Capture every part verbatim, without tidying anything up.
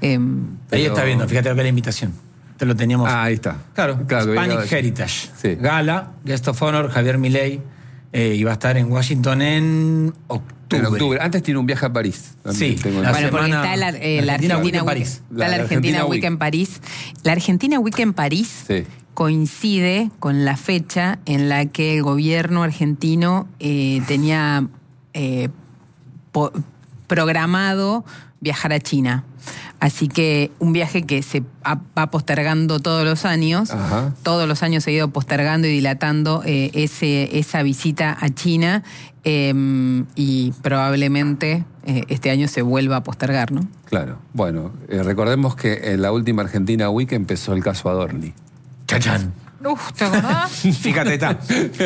Eh, Pero... Ahí está viendo, fíjate lo que es la invitación. Te lo teníamos. Ah, ahí está. Claro, claro Hispanic que... Heritage. Sí. Gala, Guest of Honor, Javier Milei. Eh, y va a estar en Washington en octubre. En octubre. Antes tiene un viaje a París. Sí. Tengo bueno, semana, porque está la, eh, la Argentina, Argentina Week en París. Está la, la Argentina, Argentina Week en París. La Argentina Week en París sí. coincide con la fecha en la que el gobierno argentino eh, tenía eh, po- programado viajar a China. Así que un viaje que se va postergando todos los años, Ajá. todos los años se ha ido postergando y dilatando eh, ese, esa visita a China eh, y probablemente eh, este año se vuelva a postergar, ¿no? Claro. Bueno, eh, recordemos que en la última Argentina Week empezó el caso Adorni. ¡Chachán! Uf, ¿te acordás? Fíjate, está.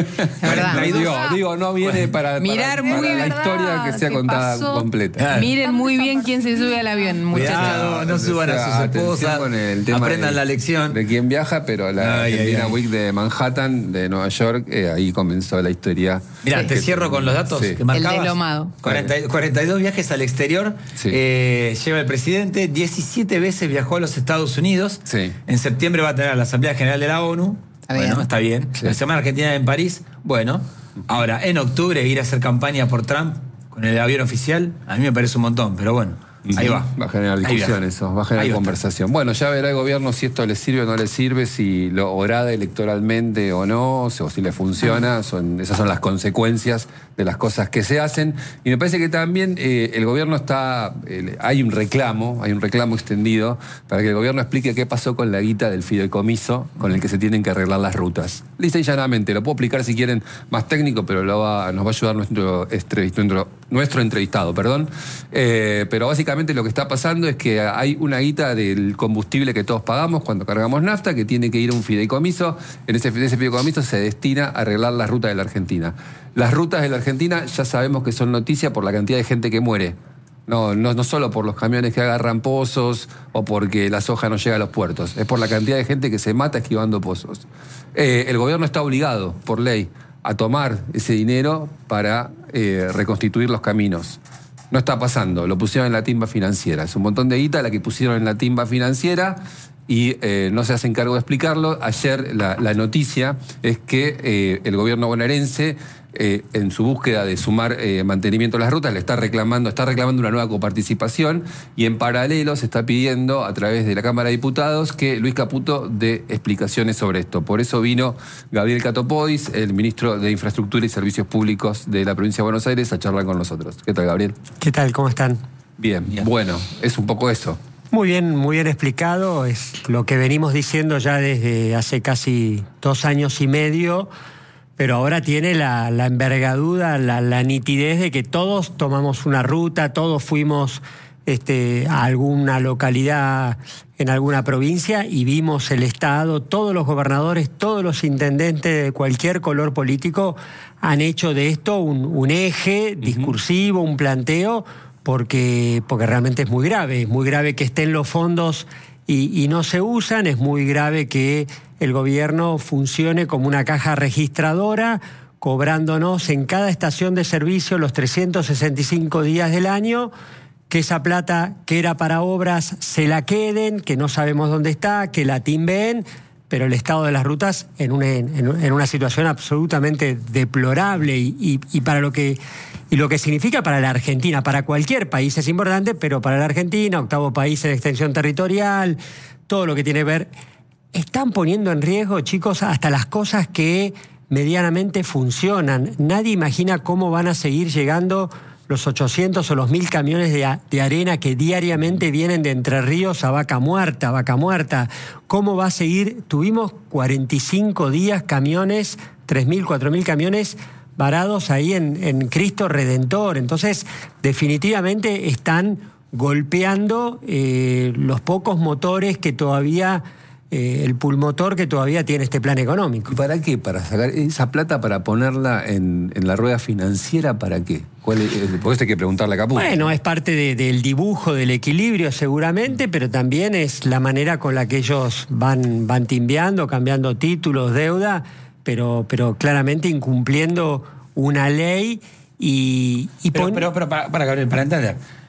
Digo, digo, no viene para, mirar para, muy para la verdad, historia que sea contada pasó? completa. Miren muy bien quién se sube al avión, muchachos. Cuidado, no suban a sus esposas, con el tema aprendan de, la lección. De quién viaja, pero la ay, Argentina ay, ay. Week de Manhattan, de Nueva York, eh, ahí comenzó la historia. Mira, te cierro con los datos sí. que marcabas. El deslomado. cuarenta, cuarenta y dos viajes al exterior sí. eh, lleva el presidente, diecisiete veces viajó a los Estados Unidos. Sí. En septiembre va a tener la Asamblea General de la ONU. Está bueno, bien. está bien. Sí. La Semana Argentina en París, bueno. Ahora, en octubre ir a hacer campaña por Trump con el avión oficial, a mí me parece un montón, pero bueno, ahí va. Va a generar discusión eso, va a generar ahí conversación. Bueno, ya verá el gobierno si esto le sirve o no le sirve, si lo orada electoralmente o no, o si le funciona, son, esas son las consecuencias de las cosas que se hacen. Y me parece que también eh, el gobierno está, eh, hay un reclamo, hay un reclamo extendido para que el gobierno explique qué pasó con la guita del fideicomiso con el que se tienen que arreglar las rutas. Lisa y llanamente, lo puedo explicar si quieren más técnico, pero lo va, nos va a ayudar nuestro, nuestro, nuestro entrevistado, perdón. Eh, pero básicamente lo que está pasando es que hay una guita del combustible que todos pagamos cuando cargamos nafta, que tiene que ir a un fideicomiso. En ese, ese fideicomiso se destina a arreglar las rutas de la Argentina. Las rutas de la Argentina ya sabemos que son noticia por la cantidad de gente que muere. No, no, no solo por los camiones que agarran pozos o porque la soja no llega a los puertos. Es por la cantidad de gente que se mata esquivando pozos. Eh, el gobierno está obligado, por ley, a tomar ese dinero para eh, reconstituir los caminos. No está pasando, lo pusieron en la timba financiera. Es un montón de guita la que pusieron en la timba financiera y eh, no se hacen cargo de explicarlo. Ayer la, la noticia es que eh, el gobierno bonaerense, eh, en su búsqueda de sumar eh, mantenimiento a las rutas, le está reclamando, está reclamando una nueva coparticipación y en paralelo se está pidiendo a través de la Cámara de Diputados que Luis Caputo dé explicaciones sobre esto. Por eso vino Gabriel Catopodis, el ministro de Infraestructura y Servicios Públicos de la provincia de Buenos Aires, a charlar con nosotros. ¿Qué tal, Gabriel? ¿Qué tal? ¿Cómo están? Bien, bien. Bueno, es un poco eso. Muy bien, muy bien explicado. Es lo que venimos diciendo ya desde hace casi dos años y medio, pero ahora tiene la, la envergadura, la, la nitidez de que todos tomamos una ruta, todos fuimos este, a alguna localidad en alguna provincia y vimos el Estado, todos los gobernadores, todos los intendentes de cualquier color político han hecho de esto un, un eje discursivo, un planteo, porque, porque realmente es muy grave. Es muy grave que estén los fondos y, y no se usan, es muy grave que el gobierno funcione como una caja registradora, cobrándonos en cada estación de servicio los trescientos sesenta y cinco días del año, que esa plata que era para obras se la queden, que no sabemos dónde está, que la timben, pero el estado de las rutas en una, en, en una situación absolutamente deplorable y, y, y para lo que y lo que significa para la Argentina, para cualquier país es importante, pero para la Argentina, octavo país en extensión territorial, todo lo que tiene que ver, están poniendo en riesgo, chicos, hasta las cosas que medianamente funcionan. Nadie imagina cómo van a seguir llegando los ochocientos o los mil camiones de, de arena que diariamente vienen de Entre Ríos a Vaca Muerta, Vaca Muerta. ¿Cómo va a seguir? Tuvimos cuarenta y cinco días camiones, tres mil, cuatro mil camiones varados ahí en, en Cristo Redentor. Entonces, definitivamente están golpeando eh, los pocos motores que todavía... Eh, el pulmotor que todavía tiene este plan económico. ¿Y para qué? ¿Para sacar esa plata para ponerla en, en la rueda financiera? ¿Para qué? ¿Cuál es? Por eso hay que preguntarle a Caputo. Bueno, es parte de, del dibujo del equilibrio seguramente, pero también es la manera con la que ellos van, van timbeando, cambiando títulos, deuda, pero, pero claramente incumpliendo una ley y... y pero, pon... pero, pero para, para, Gabriel, para entender,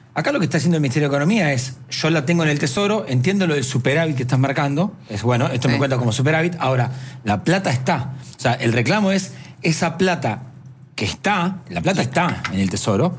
Acá lo que está haciendo el Ministerio de Economía es, yo la tengo en el Tesoro, entiendo lo del superávit que estás marcando, es bueno, esto sí. me cuenta como superávit, ahora, la plata está. O sea, el reclamo es, esa plata que está, la plata está en el Tesoro,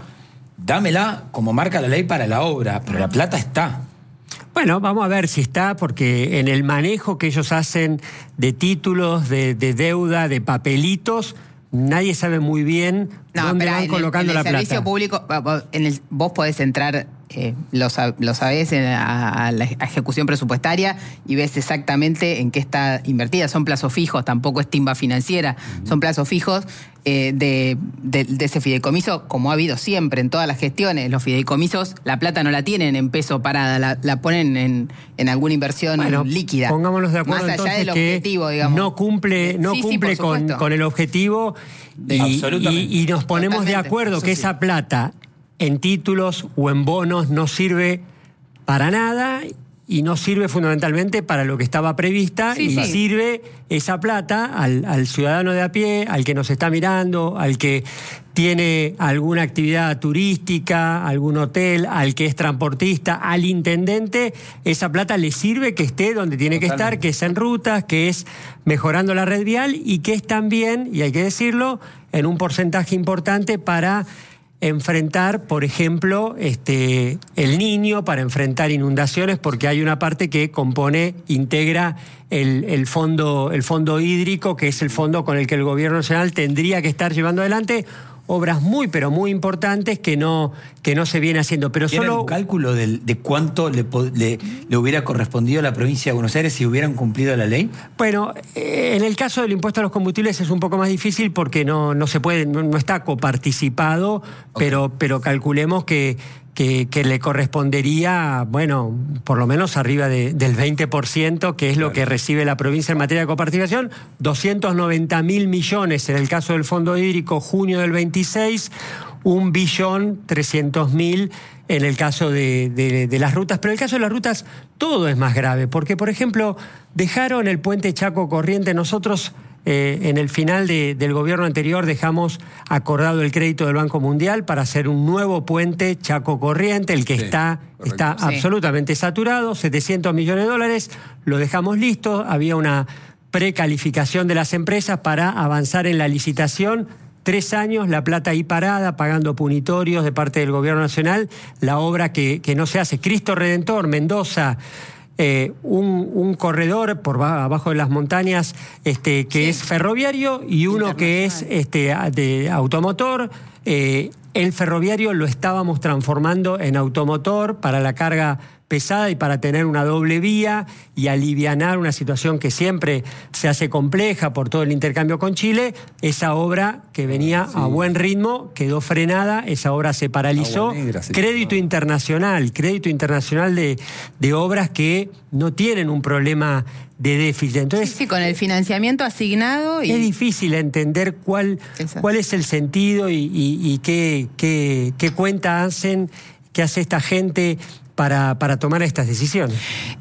dámela como marca la ley para la obra, pero la plata está. Bueno, vamos a ver si está, porque en el manejo que ellos hacen de títulos, de, de deuda, de papelitos, nadie sabe muy bien no, dónde van colocando la plata. En el servicio público, en el, vos podés entrar, eh, lo, lo sabés, en, a, a la ejecución presupuestaria y ves exactamente en qué está invertida. Son plazos fijos, tampoco es timba financiera, uh-huh. son plazos fijos eh, de, de, de ese fideicomiso, como ha habido siempre en todas las gestiones. Los fideicomisos, la plata no la tienen en peso parada, la, la ponen en, en alguna inversión bueno, líquida. Pongámonos de acuerdo. Más allá del objetivo, digamos. No cumple, no sí, cumple sí, con, con el objetivo y, y, y nos ponemos Totalmente, de acuerdo que sí. esa plata en títulos o en bonos no sirve para nada y no sirve fundamentalmente para lo que estaba prevista sí, y sí. sirve esa plata al, al ciudadano de a pie, al que nos está mirando, al que tiene alguna actividad turística, algún hotel, al que es transportista, al intendente, esa plata le sirve que esté donde tiene Totalmente. que estar, que es en rutas, que es mejorando la red vial y que es también, y hay que decirlo, en un porcentaje importante para enfrentar, por ejemplo, este, el Niño, para enfrentar inundaciones, porque hay una parte que compone, integra el, el, fondo, el fondo hídrico, que es el fondo con el que el Gobierno Nacional tendría que estar llevando adelante obras muy, pero muy importantes que no, que no se viene haciendo. Pero ¿Tiene solo un cálculo de, de cuánto le, le, le hubiera correspondido a la provincia de Buenos Aires si hubieran cumplido la ley? Bueno, eh, en el caso del impuesto a los combustibles es un poco más difícil porque no, no se puede, no, no está coparticipado, okay. pero, pero calculemos que Que, que le correspondería, bueno, por lo menos arriba de, del veinte por ciento, que es lo claro. que recibe la provincia en materia de coparticipación, doscientos noventa mil millones en el caso del Fondo Hídrico, junio del veintiséis, un billón trescientos mil en el caso de, de, de las rutas. Pero en el caso de las rutas todo es más grave, porque, por ejemplo, dejaron el puente Chaco Corriente, nosotros... Eh, en el final de, del gobierno anterior dejamos acordado el crédito del Banco Mundial para hacer un nuevo puente Chaco Corriente, el que sí, está, está sí. absolutamente saturado, setecientos millones de dólares, lo dejamos listo, había una precalificación de las empresas para avanzar en la licitación. Tres años, la plata ahí parada, pagando punitorios de parte del Gobierno Nacional, la obra que, que no se hace. Cristo Redentor, Mendoza, Eh, un, un corredor por abajo de las montañas este, que sí. es ferroviario y uno que es este, de automotor. Eh, el ferroviario lo estábamos transformando en automotor para la carga pesada y para tener una doble vía y alivianar una situación que siempre se hace compleja por todo el intercambio con Chile. Esa obra que venía sí. a buen ritmo quedó frenada, esa obra se paralizó. Negra, sí. Crédito internacional, crédito internacional de, de obras que no tienen un problema de déficit. Entonces, sí, sí, con el financiamiento asignado. Y... es difícil entender cuál, cuál es el sentido y, y, y qué, qué, qué cuenta hacen, qué hace esta gente para, para tomar estas decisiones.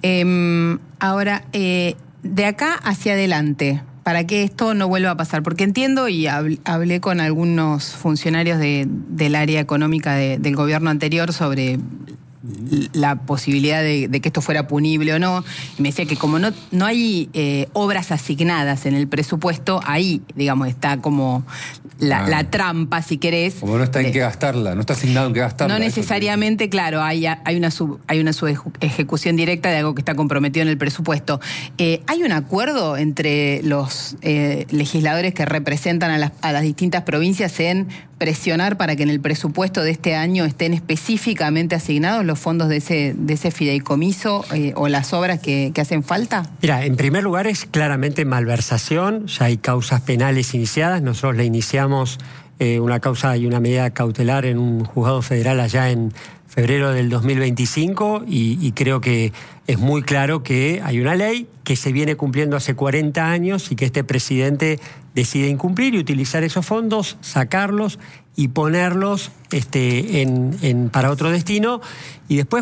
Eh, ahora, eh, de acá hacia adelante, para que esto no vuelva a pasar, porque entiendo y hablé con algunos funcionarios de, del área económica de, del gobierno anterior sobre la posibilidad de, de que esto fuera punible o no, y me decía que como no, no hay eh, obras asignadas en el presupuesto, ahí, digamos, está como la, ah. la trampa, si querés. Como no está en de, qué gastarla, no está asignado en qué gastarla. No necesariamente, claro, hay, hay una sub, hay una subejecución directa de algo que está comprometido en el presupuesto. Eh, ¿Hay un acuerdo entre los eh, legisladores que representan a las, a las distintas provincias en presionar para que en el presupuesto de este año estén específicamente asignados los fondos de ese, de ese fideicomiso eh, o las obras que, que hacen falta? Mira, en primer lugar es claramente malversación, ya hay causas penales iniciadas, nosotros le iniciamos eh, una causa y una medida cautelar en un juzgado federal allá en febrero del dos mil veinticinco y, y creo que es muy claro que hay una ley que se viene cumpliendo hace cuarenta años y que este presidente decide incumplir y utilizar esos fondos, sacarlos y ponerlos este, en, en, para otro destino y después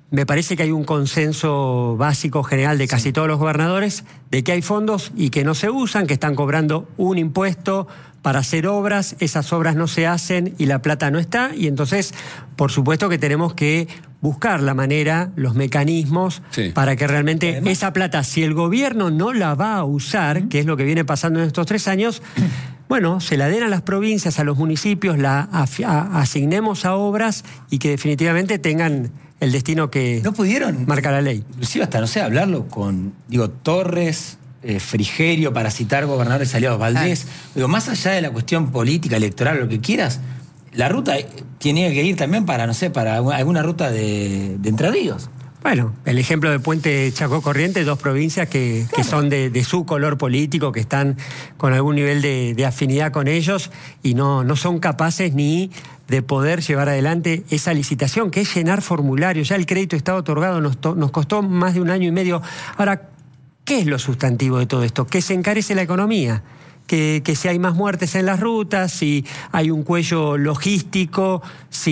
me parece que hay un consenso básico general de casi sí. todos los gobernadores de que hay fondos y que no se usan, que están cobrando un impuesto para hacer obras, esas obras no se hacen y la plata no está, y entonces, por supuesto que tenemos que buscar la manera, los mecanismos, sí. para que realmente Además, esa plata, si el gobierno no la va a usar, uh-huh. que es lo que viene pasando en estos tres años, bueno, se la den a las provincias, a los municipios, la af- a- asignemos a obras y que definitivamente tengan el destino que no pudieron marca la ley. Inclusive hasta, no sé, hablarlo con, digo, Torres, eh, Frigerio, para citar gobernadores aliados, Valdés. Ah. Digo, más allá de la cuestión política, electoral, lo que quieras, la ruta tiene que ir también para, no sé, para alguna ruta de, de Entre Ríos. Bueno, el ejemplo de Puente Chacó Corrientes, dos provincias que, claro. que son de, de su color político, que están con algún nivel de, de afinidad con ellos y no, no son capaces ni de poder llevar adelante esa licitación, que es llenar formularios. Ya el crédito está otorgado, nos, to, nos costó más de un año y medio. Ahora, ¿qué es lo sustantivo de todo esto? Que se encarece la economía. Que, que si hay más muertes en las rutas, si hay un cuello logístico,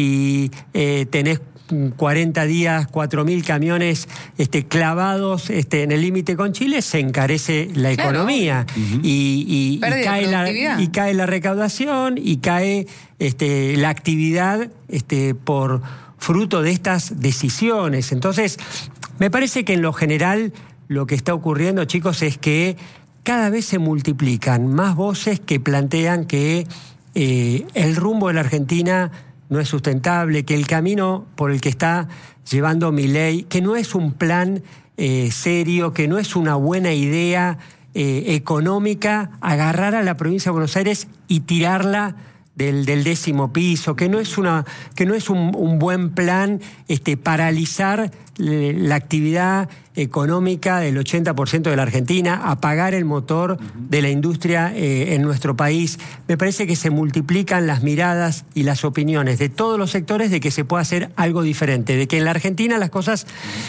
si eh, tenés cuarenta días, cuatro mil camiones este, clavados este, en el límite con Chile, se encarece la claro. economía. Uh-huh. y, y, y, cae la, y cae la recaudación y cae este, la actividad este, por fruto de estas decisiones. Entonces, me parece que en lo general lo que está ocurriendo, chicos, es que cada vez se multiplican más voces que plantean que eh, el rumbo de la Argentina no es sustentable, que el camino por el que está llevando Milei, que no es un plan eh, serio, que no es una buena idea eh, económica, agarrar a la provincia de Buenos Aires y tirarla del, del décimo piso, que no es una, que no es un, un buen plan este, paralizar la actividad económica del ochenta por ciento de la Argentina, apagar el motor de la industria eh, en nuestro país. Me parece que se multiplican las miradas y las opiniones de todos los sectores de que se puede hacer algo diferente, de que en la Argentina las cosas,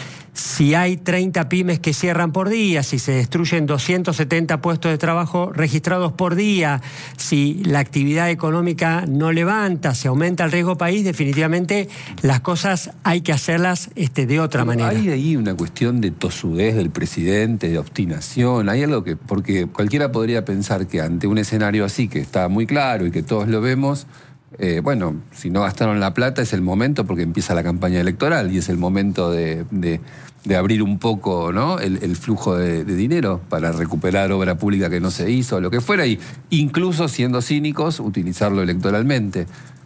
si hay treinta pymes que cierran por día, si se destruyen doscientos setenta puestos de trabajo registrados por día, si la actividad económica no levanta, se aumenta el riesgo país, definitivamente las cosas hay que hacerlas este, de otra Pero manera. Hay ahí una cuestión de tosudez del presidente, de obstinación, hay algo que, porque cualquiera podría pensar que ante un escenario así, que está muy claro y que todos lo vemos, Eh, bueno, si no gastaron la plata es el momento porque empieza la campaña electoral y es el momento de, de, de abrir un poco, ¿no? el, el flujo de, de dinero para recuperar obra pública que no se hizo, lo que fuera, y incluso siendo cínicos, utilizarlo electoralmente.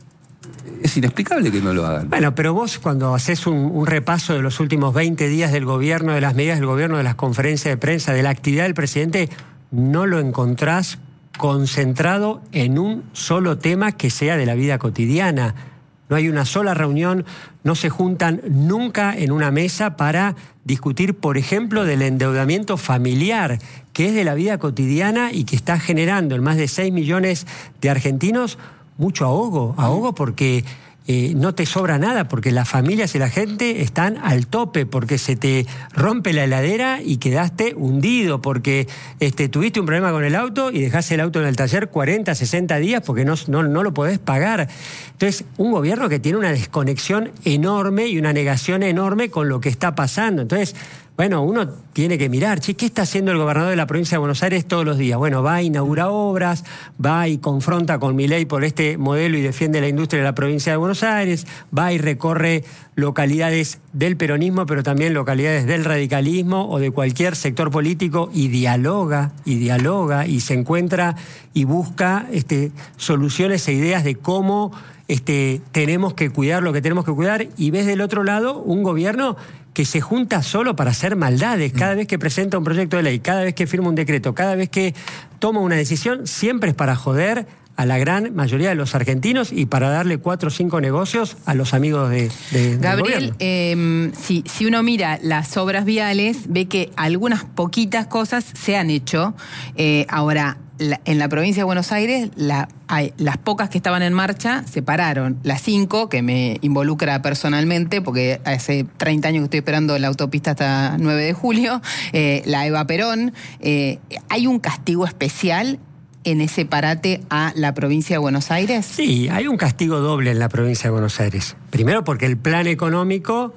Es inexplicable que no lo hagan. Bueno, pero vos cuando haces un, un repaso de los últimos veinte días del gobierno, de las medidas del gobierno, de las conferencias de prensa, de la actividad del presidente, no lo encontrás concentrado en un solo tema que sea de la vida cotidiana. No hay una sola reunión, no se juntan nunca en una mesa para discutir, por ejemplo, del endeudamiento familiar, que es de la vida cotidiana y que está generando en más de seis millones de argentinos mucho ahogo. Ahogo porque Eh, no te sobra nada, porque las familias y la gente están al tope, porque se te rompe la heladera y quedaste hundido, porque este, tuviste un problema con el auto y dejaste el auto en el taller cuarenta, sesenta días porque no, no, no lo podés pagar. Entonces, un gobierno que tiene una desconexión enorme y una negación enorme con lo que está pasando. Entonces, bueno, uno tiene que mirar, che, ¿qué está haciendo el gobernador de la provincia de Buenos Aires todos los días? Bueno, va, inaugura obras, va y confronta con Milei por este modelo y defiende la industria de la provincia de Buenos Aires, va y recorre localidades del peronismo, pero también localidades del radicalismo o de cualquier sector político y dialoga, y dialoga, y se encuentra y busca este, soluciones e ideas de cómo este, tenemos que cuidar lo que tenemos que cuidar, y ves del otro lado un gobierno que se junta solo para hacer maldades. Cada vez que presenta un proyecto de ley, cada vez que firma un decreto, cada vez que toma una decisión, siempre es para joder a la gran mayoría de los argentinos y para darle cuatro o cinco negocios a los amigos de, de, Gabriel, del gobierno. Eh, si, si uno mira las obras viales, ve que algunas poquitas cosas se han hecho. Eh, ahora, la, en la provincia de Buenos Aires, la, hay, las pocas que estaban en marcha se pararon. Las cinco, que me involucra personalmente, porque hace treinta años que estoy esperando la autopista hasta nueve de julio, eh, la Eva Perón, eh, ¿hay un castigo especial en ese parate a la provincia de Buenos Aires? Sí, hay un castigo doble en la provincia de Buenos Aires. Primero porque el plan económico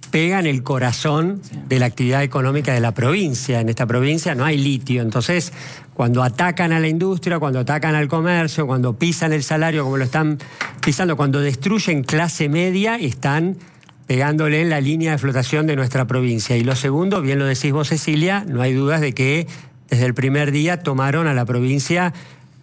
pegan el corazón sí. de la actividad económica de la provincia. En esta provincia no hay litio, entonces cuando atacan a la industria, cuando atacan al comercio, cuando pisan el salario como lo están pisando, cuando destruyen clase media, están pegándole en la línea de flotación de nuestra provincia. Y lo segundo, bien lo decís vos, Cecilia, no hay dudas de que desde el primer día tomaron a la provincia.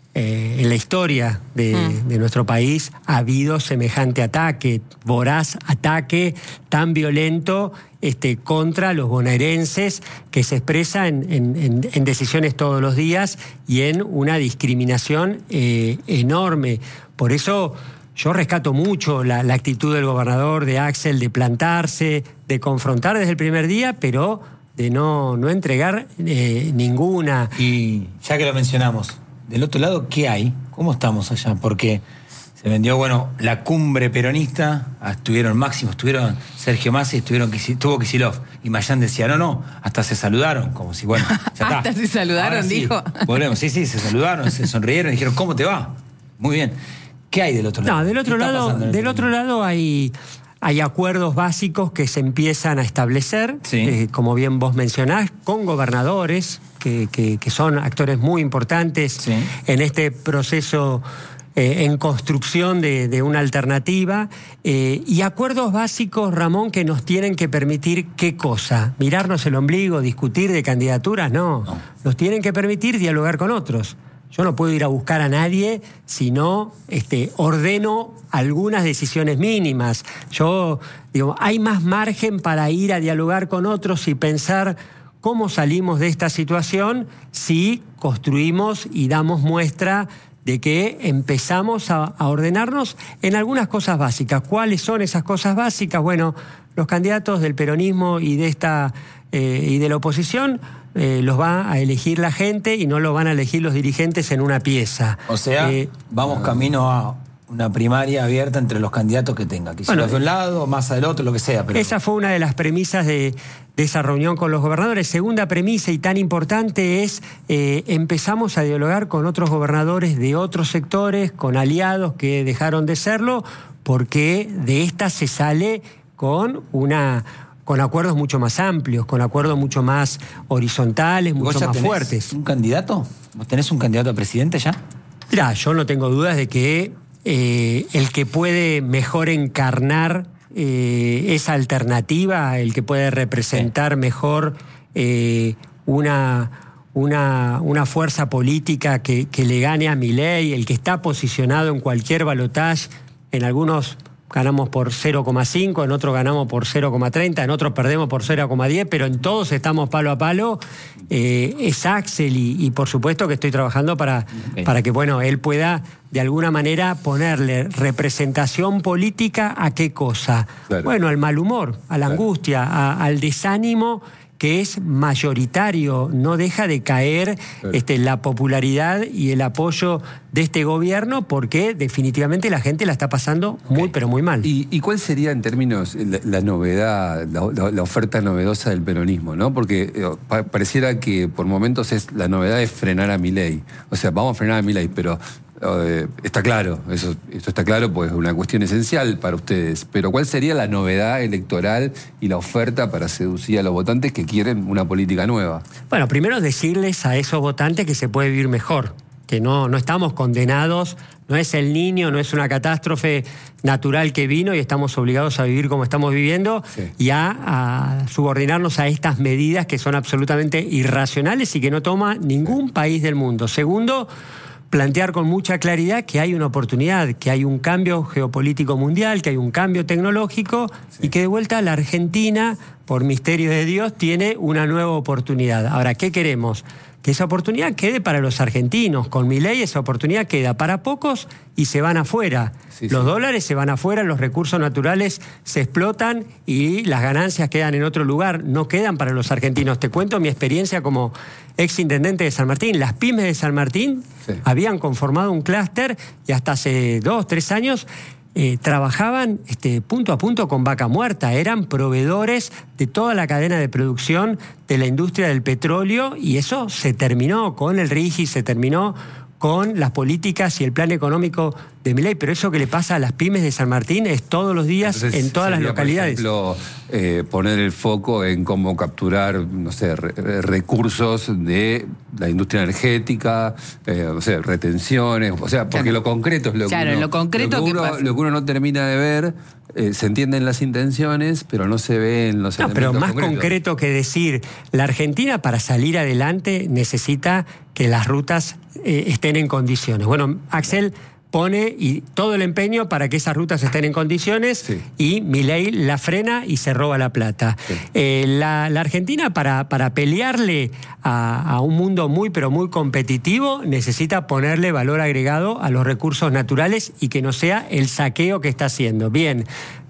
Eh, en la historia de, mm. de nuestro país ha habido semejante ataque, voraz ataque tan violento este, contra los bonaerenses, que se expresa en, en, en decisiones todos los días y en una discriminación eh, enorme. Por eso yo rescato mucho la, la actitud del gobernador, de Axel, de plantarse, de confrontar desde el primer día, pero de no, no entregar eh, ninguna. Y ya que lo mencionamos, del otro lado, ¿qué hay? ¿Cómo estamos allá? Porque se vendió, bueno, la cumbre peronista, estuvieron Máximo, estuvieron Sergio Massa y estuvieron, estuvo Kicillof. Y Mayán decía, no, no, hasta se saludaron, como si, bueno, ya está. Hasta se saludaron, Ahora sí, dijo. Volvemos, sí, sí, se saludaron, se sonrieron y dijeron, ¿cómo te va? Muy bien. ¿Qué hay del otro lado? No, del otro lado, del otro lado hay... Hay acuerdos básicos que se empiezan a establecer, sí. eh, como bien vos mencionás, con gobernadores, que, que, que son actores muy importantes sí. en este proceso eh, en construcción de, de una alternativa, eh, y acuerdos básicos, Ramón, que nos tienen que permitir ¿qué cosa? ¿Mirarnos el ombligo, discutir de candidaturas? No, no. Nos tienen que permitir dialogar con otros. Yo no puedo ir a buscar a nadie si no este, ordeno algunas decisiones mínimas. Yo digo, hay más margen para ir a dialogar con otros y pensar cómo salimos de esta situación si construimos y damos muestra de que empezamos a, a ordenarnos en algunas cosas básicas. ¿Cuáles son esas cosas básicas? Bueno, los candidatos del peronismo y de esta eh, y de la oposición Eh, los va a elegir la gente y no los van a elegir los dirigentes en una pieza. O sea, eh, vamos camino a una primaria abierta entre los candidatos que tenga. Quizás bueno, de un lado, Massa del otro, lo que sea. Pero... Esa fue una de las premisas de, de esa reunión con los gobernadores. Segunda premisa y tan importante es eh, empezamos a dialogar con otros gobernadores de otros sectores, con aliados que dejaron de serlo, porque de esta se sale con una... con acuerdos mucho más amplios, con acuerdos mucho más horizontales, mucho más fuertes. ¿Un candidato? ¿Vos tenés un candidato a presidente ya? Mirá, yo no tengo dudas de que eh, el que puede mejor encarnar eh, esa alternativa, el que puede representar sí. mejor eh, una, una, una fuerza política que, que le gane a Milei, el que está posicionado en cualquier balotaje, en algunos... ganamos por cero coma cinco, en otros ganamos por cero coma treinta, en otros perdemos por cero coma diez, pero en todos estamos palo a palo, eh, es Axel y, y por supuesto que estoy trabajando para, okay. para que bueno, él pueda de alguna manera ponerle representación política a qué cosa. Claro. Bueno, al mal humor, a la claro. angustia, a, al desánimo que es mayoritario, no deja de caer claro. este, la popularidad y el apoyo de este gobierno porque definitivamente la gente la está pasando muy, okay. pero muy mal. ¿Y, y cuál sería en términos la, la novedad, la, la oferta novedosa del peronismo? ¿No? Porque eh, pa, pareciera que por momentos es la novedad es frenar a Milei. O sea, vamos a frenar a Milei, pero... Eh, está claro, eso, esto está claro, pues es una cuestión esencial para ustedes. Pero ¿cuál sería la novedad electoral y la oferta para seducir a los votantes que quieren una política nueva? Bueno, primero decirles a esos votantes que se puede vivir mejor, que no, no estamos condenados, no es el Niño, no es una catástrofe natural que vino y estamos obligados a vivir como estamos viviendo sí. y a, a subordinarnos a estas medidas que son absolutamente irracionales y que no toma ningún sí. país del mundo. Segundo, plantear con mucha claridad que hay una oportunidad, que hay un cambio geopolítico mundial, que hay un cambio tecnológico sí. y que de vuelta la Argentina, por misterio de Dios, tiene una nueva oportunidad. Ahora, ¿qué queremos? Que esa oportunidad quede para los argentinos. Con Milei esa oportunidad queda para pocos y se van afuera. Sí, los sí. dólares se van afuera, los recursos naturales se explotan y las ganancias quedan en otro lugar, no quedan para los argentinos. Te cuento mi experiencia como ex intendente de San Martín. Las pymes de San Martín sí. habían conformado un clúster y hasta hace dos, tres años eh, trabajaban este, punto a punto con vaca muerta. Eran proveedores de toda la cadena de producción de la industria del petróleo y eso se terminó con el RIGI, se terminó con las políticas y el plan económico de Milei, pero eso que le pasa a las pymes de San Martín es todos los días. Entonces, en todas las localidades. Por ejemplo, eh, poner el foco en cómo capturar, no sé, re recursos de la industria energética, eh, no sé, retenciones, o sea, porque claro. lo concreto es lo claro, que uno, lo concreto lo que, uno, lo que uno no termina de ver. Eh, se entienden las intenciones, pero no se ven los no, elementos pero más concretos. concreto que decir, la Argentina para salir adelante necesita que las rutas eh, estén en condiciones. Bueno, Axel pone y todo el empeño para que esas rutas estén en condiciones sí. y Milei la frena y se roba la plata. Sí. Eh, la, la Argentina para, para pelearle a, a un mundo muy pero muy competitivo necesita ponerle valor agregado a los recursos naturales y que no sea el saqueo que está haciendo. Bien,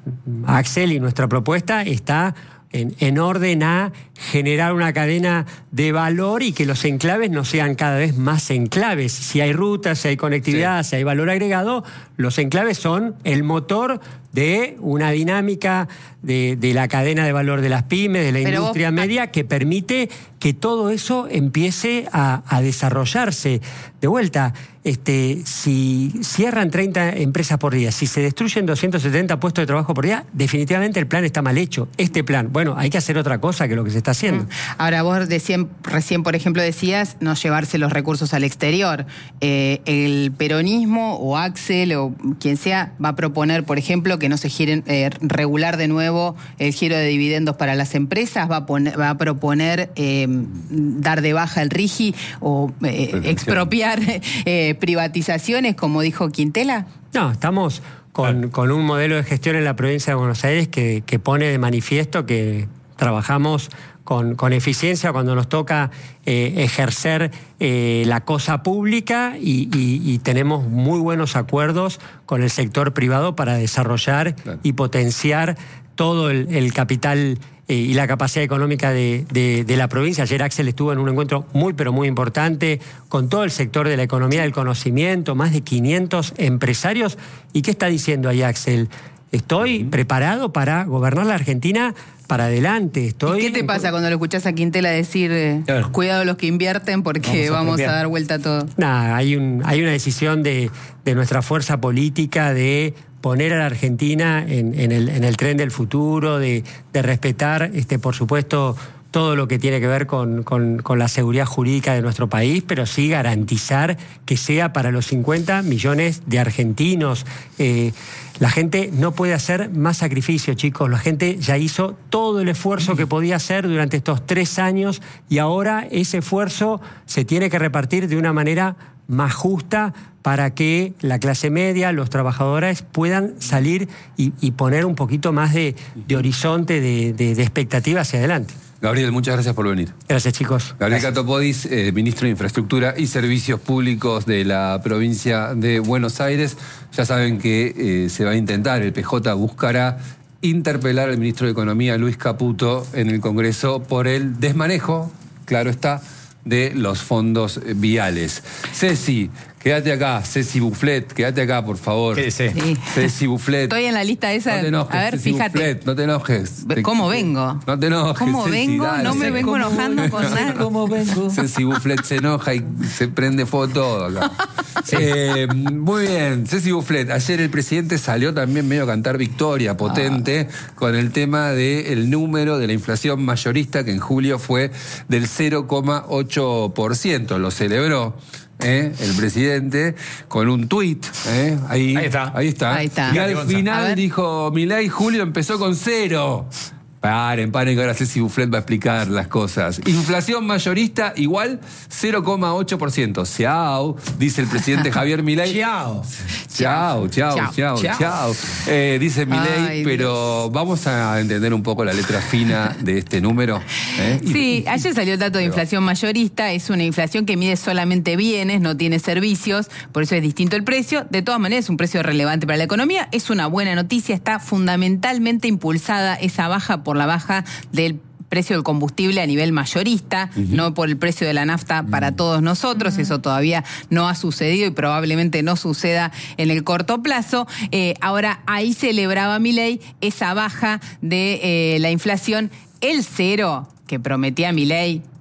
Axel, y nuestra propuesta está En, en orden a generar una cadena de valor y que los enclaves no sean cada vez más enclaves. Si hay rutas, si hay conectividad, sí. si hay valor agregado, los enclaves son el motor de una dinámica de, de la cadena de valor de las pymes, de la Pero industria vos... media, que permite que todo eso empiece a, a desarrollarse. De vuelta, este, si cierran treinta empresas por día, si se destruyen doscientos setenta puestos de trabajo por día, definitivamente el plan está mal hecho. Este plan, bueno, hay que hacer otra cosa que lo que se está haciendo. Ahora, vos decían, recién, por ejemplo, decías no llevarse los recursos al exterior. Eh, el peronismo o Axel o quien sea va a proponer, por ejemplo, que no se giren, eh, regular de nuevo el giro de dividendos para las empresas, va a, poner, va a proponer eh, dar de baja el RIGI o eh, expropiar eh, privatizaciones, como dijo Quintela. No, estamos con, con un modelo de gestión en la provincia de Buenos Aires que, que pone de manifiesto que trabajamos con, con eficiencia cuando nos toca eh, ejercer eh, la cosa pública y, y, y tenemos muy buenos acuerdos con el sector privado para desarrollar claro. y potenciar todo el, el capital eh, y la capacidad económica de, de, de la provincia. Ayer Axel estuvo en un encuentro muy pero muy importante con todo el sector de la economía del conocimiento, más de quinientos empresarios. ¿Y qué está diciendo ahí Axel? Estoy uh-huh. preparado para gobernar la Argentina para adelante. Estoy... ¿Y qué te pasa cuando lo escuchás a Quintela decir eh, claro. cuidado los que invierten porque vamos a, vamos a dar vuelta a todo? Nada, hay, un, hay una decisión de, de nuestra fuerza política de poner a la Argentina en, en, el, en el tren del futuro, de, de respetar, este, por supuesto, todo lo que tiene que ver con, con, con la seguridad jurídica de nuestro país, pero sí garantizar que sea para los cincuenta millones de argentinos. Eh, la gente no puede hacer más sacrificio, chicos. La gente ya hizo todo el esfuerzo que podía hacer durante estos tres años y ahora ese esfuerzo se tiene que repartir de una manera más justa para que la clase media, los trabajadores puedan salir y, y poner un poquito más de, de horizonte, de, de, de expectativa hacia adelante. Gabriel, muchas gracias por venir. Gracias, chicos. Gabriel Gracias. Catopodis, eh, ministro de Infraestructura y Servicios Públicos de la provincia de Buenos Aires. Ya saben que eh, se va a intentar, el P J buscará interpelar al ministro de Economía, Luis Caputo, en el Congreso por el desmanejo, claro está, de los fondos viales. Ceci, quédate acá. Ceci Bufflet, quédate acá, por favor. ¿Qué dice? Sí. Ceci Bufflet. Estoy en la lista esa. No te enojes, a ver, Ceci fíjate. Bufflet, no te enojes. ¿Cómo vengo? No te enojes, ¿Cómo Ceci, vengo? dale. No me vengo enojando con nada. ¿Cómo vengo? Ceci Bufflet se enoja y se prende fuego todo acá. Sí. Eh, muy bien, Ceci Bufflet. Ayer el presidente salió también medio a cantar victoria potente ah. con el tema del número de la inflación mayorista que en julio fue del cero coma ocho por ciento. Lo celebró ¿eh? el presidente con un tuit. ¿eh? Ahí, ahí está. Ahí está. Ahí está. Y al final dijo, Milei, julio empezó con cero. Paren, paren, que ahora Ceci Bufflet va a explicar las cosas. Inflación mayorista igual cero coma ocho por ciento. Ciao, dice el presidente Javier Milei. Ciao. Ciao, ciao, ciao, ciao. Eh, dice Milei, pero Dios. Vamos a entender un poco la letra fina de este número. ¿eh? Sí, y, ayer salió el dato de inflación mayorista. Es una inflación que mide solamente bienes, no tiene servicios, por eso es distinto el precio. De todas maneras, es un precio relevante para la economía. Es una buena noticia, está fundamentalmente impulsada esa baja por la baja del precio del combustible a nivel mayorista, uh-huh. no por el precio de la nafta uh-huh. para todos nosotros. Uh-huh. Eso todavía no ha sucedido y probablemente no suceda en el corto plazo. Eh, ahora, ahí celebraba Milei esa baja de eh, la inflación. El cero que prometía Milei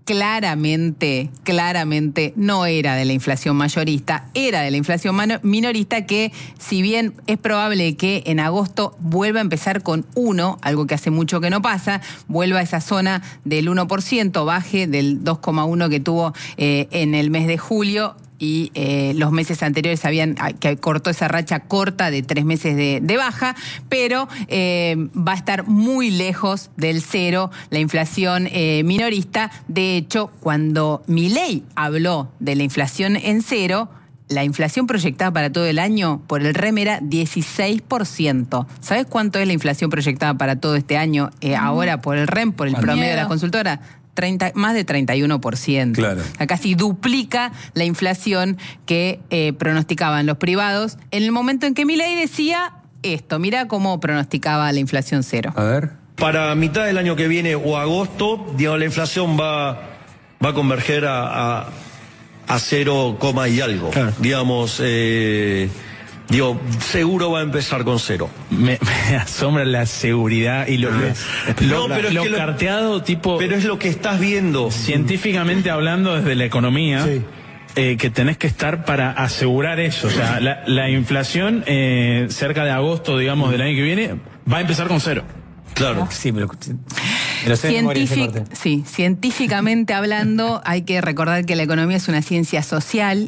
claramente, claramente no era de la inflación mayorista, era de la inflación minorista, que si bien es probable que en agosto vuelva a empezar con uno, algo que hace mucho que no pasa, vuelva a esa zona del uno por ciento, baje del dos coma uno que tuvo eh, en el mes de julio, y eh, los meses anteriores habían que cortó esa racha corta de tres meses de, de baja, pero eh, va a estar muy lejos del cero la inflación eh, minorista. De hecho, cuando Milei habló de la inflación en cero, la inflación proyectada para todo el año por el R E M era dieciséis por ciento. ¿Sabes cuánto es la inflación proyectada para todo este año eh, ahora por el R E M, por el promedio de la consultora? treinta, más de treinta y uno por ciento. Claro. O sea, casi duplica la inflación que eh, pronosticaban los privados en el momento en que Milei decía esto. Mira cómo pronosticaba la inflación cero. A ver. Para mitad del año que viene o agosto, digamos, la inflación va, va a converger a, a, a cero coma y algo. Claro. Digamos, eh, digo, seguro va a empezar con cero. Me, me asombra la seguridad y lo, lo, no, lo, pero lo es que carteado lo, tipo... Pero es lo que estás viendo. Científicamente hablando desde la economía, sí. eh, que tenés que estar para asegurar eso. O sea, la, la inflación eh, cerca de agosto, digamos, del año que viene, va a empezar con cero. Claro. Sí, pero... Pero Científic, sí, científicamente hablando, hay que recordar que la economía es una ciencia social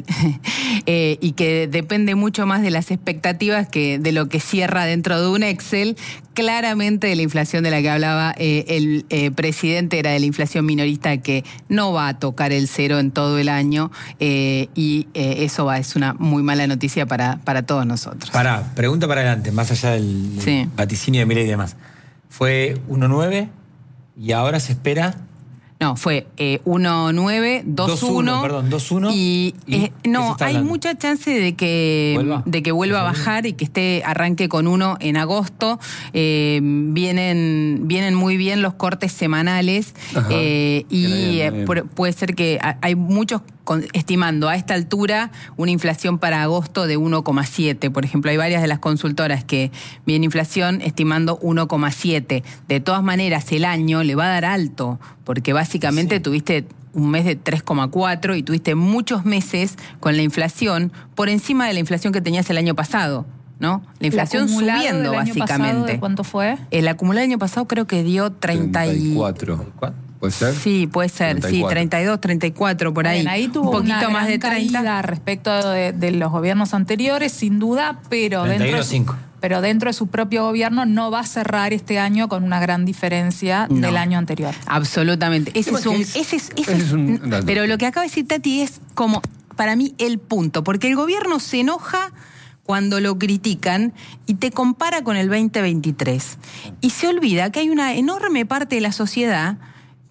eh, y que depende mucho más de las expectativas que de lo que cierra dentro de un Excel. Claramente la inflación de la que hablaba eh, el eh, presidente era de la inflación minorista, que no va a tocar el cero en todo el año eh, y eh, eso va, es una muy mala noticia para, para todos nosotros. Pará, pregunta para adelante, más allá del, del sí. vaticinio de Milei y demás. ¿Fue uno coma nueve? ¿Y ahora se espera? No, fue eh, uno coma nueve, dos coma uno. Perdón, dos coma uno. Y, y eh, no, hay hablando? mucha chance de que ¿Vuelva? de que vuelva a bajar y que esté arranque con uno en agosto. Eh, vienen, vienen muy bien los cortes semanales eh, y eh, puede ser que hay muchos con, estimando a esta altura una inflación para agosto de uno coma siete. Por ejemplo, hay varias de las consultoras que vienen inflación estimando uno coma siete. De todas maneras, el año le va a dar alto, porque básicamente sí. tuviste un mes de tres coma cuatro y tuviste muchos meses con la inflación por encima de la inflación que tenías el año pasado, ¿no? La inflación subiendo, del año básicamente. Pasado, ¿de cuánto fue? El acumulado del año pasado creo que dio treinta y cuatro. ¿Puede ser? Sí, puede ser, treinta y cuatro. Sí, treinta y dos, treinta y cuatro, por ahí. Bien, ahí tuvo un poquito una más de treinta. Caída respecto de, de los gobiernos anteriores, sin duda, pero treinta y uno, dentro, de su, pero dentro de su propio gobierno no va a cerrar este año con una gran diferencia no. del año anterior. Absolutamente. Ese es un... Es, ese es, ese ese es un pero lo que acaba de decir Tati es como, para mí, el punto. Porque el gobierno se enoja cuando lo critican y te compara con el veinte veintitrés. Y se olvida que hay una enorme parte de la sociedad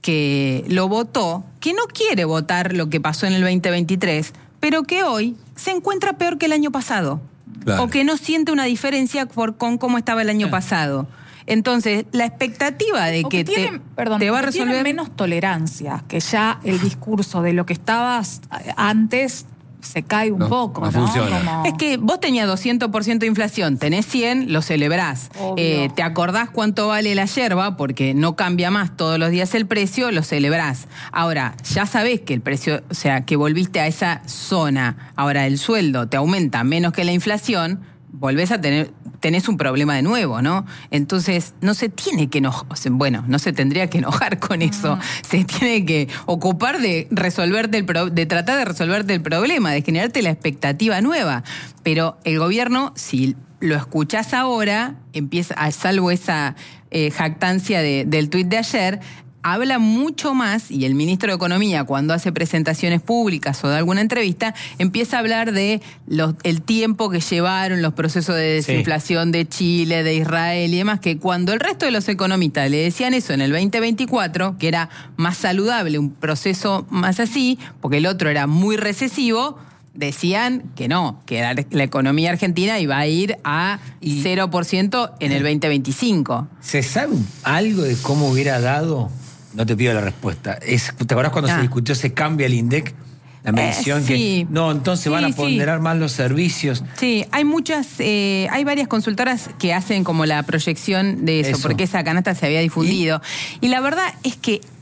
que lo votó, que no quiere votar lo que pasó en el veinte veintitrés, pero que hoy se encuentra peor que el año pasado. Claro. O que no siente una diferencia por, con cómo estaba el año pasado. Entonces, la expectativa de que, que tienen, te, perdón, te va a resolver... menos tolerancia, que ya el discurso de lo que estabas antes se cae un no, poco, no, ¿no? Funciona. Como... Es que vos tenías doscientos por ciento de inflación, tenés cien, lo celebrás. Eh, ¿Te acordás cuánto vale la yerba? Porque no cambia más todos los días el precio, lo celebrás. Ahora, ya sabés que el precio, o sea, que volviste a esa zona. Ahora, el sueldo te aumenta menos que la inflación, volvés a tener, tenés un problema de nuevo, ¿no? Entonces, no se tiene que enojar, bueno, no se tendría que enojar con eso, mm. se tiene que ocupar de resolverte el pro, de tratar de resolverte el problema, de generarte la expectativa nueva. Pero el gobierno, si lo escuchás ahora, empieza, a salvo esa eh, jactancia de, del tuit de ayer, habla mucho más, y el ministro de Economía, cuando hace presentaciones públicas o da alguna entrevista, empieza a hablar de los, el tiempo que llevaron los procesos de desinflación sí. de Chile, de Israel y demás, que cuando el resto de los economistas le decían eso en el veinte veinticuatro, que era más saludable un proceso más así, porque el otro era muy recesivo, decían que no, que la, la economía argentina iba a ir a cero por ciento en el veinte veinticinco. ¿Se sabe algo de cómo hubiera dado? No te pido la respuesta. Es, ¿te acordás cuando ah. se discutió ese cambio al INDEC? La medición eh, sí. que... No, entonces sí, van a ponderar sí. más los servicios. Sí, hay muchas... Eh, hay varias consultoras que hacen como la proyección de eso, eso. porque esa canasta se había difundido. ¿Y? y la verdad es que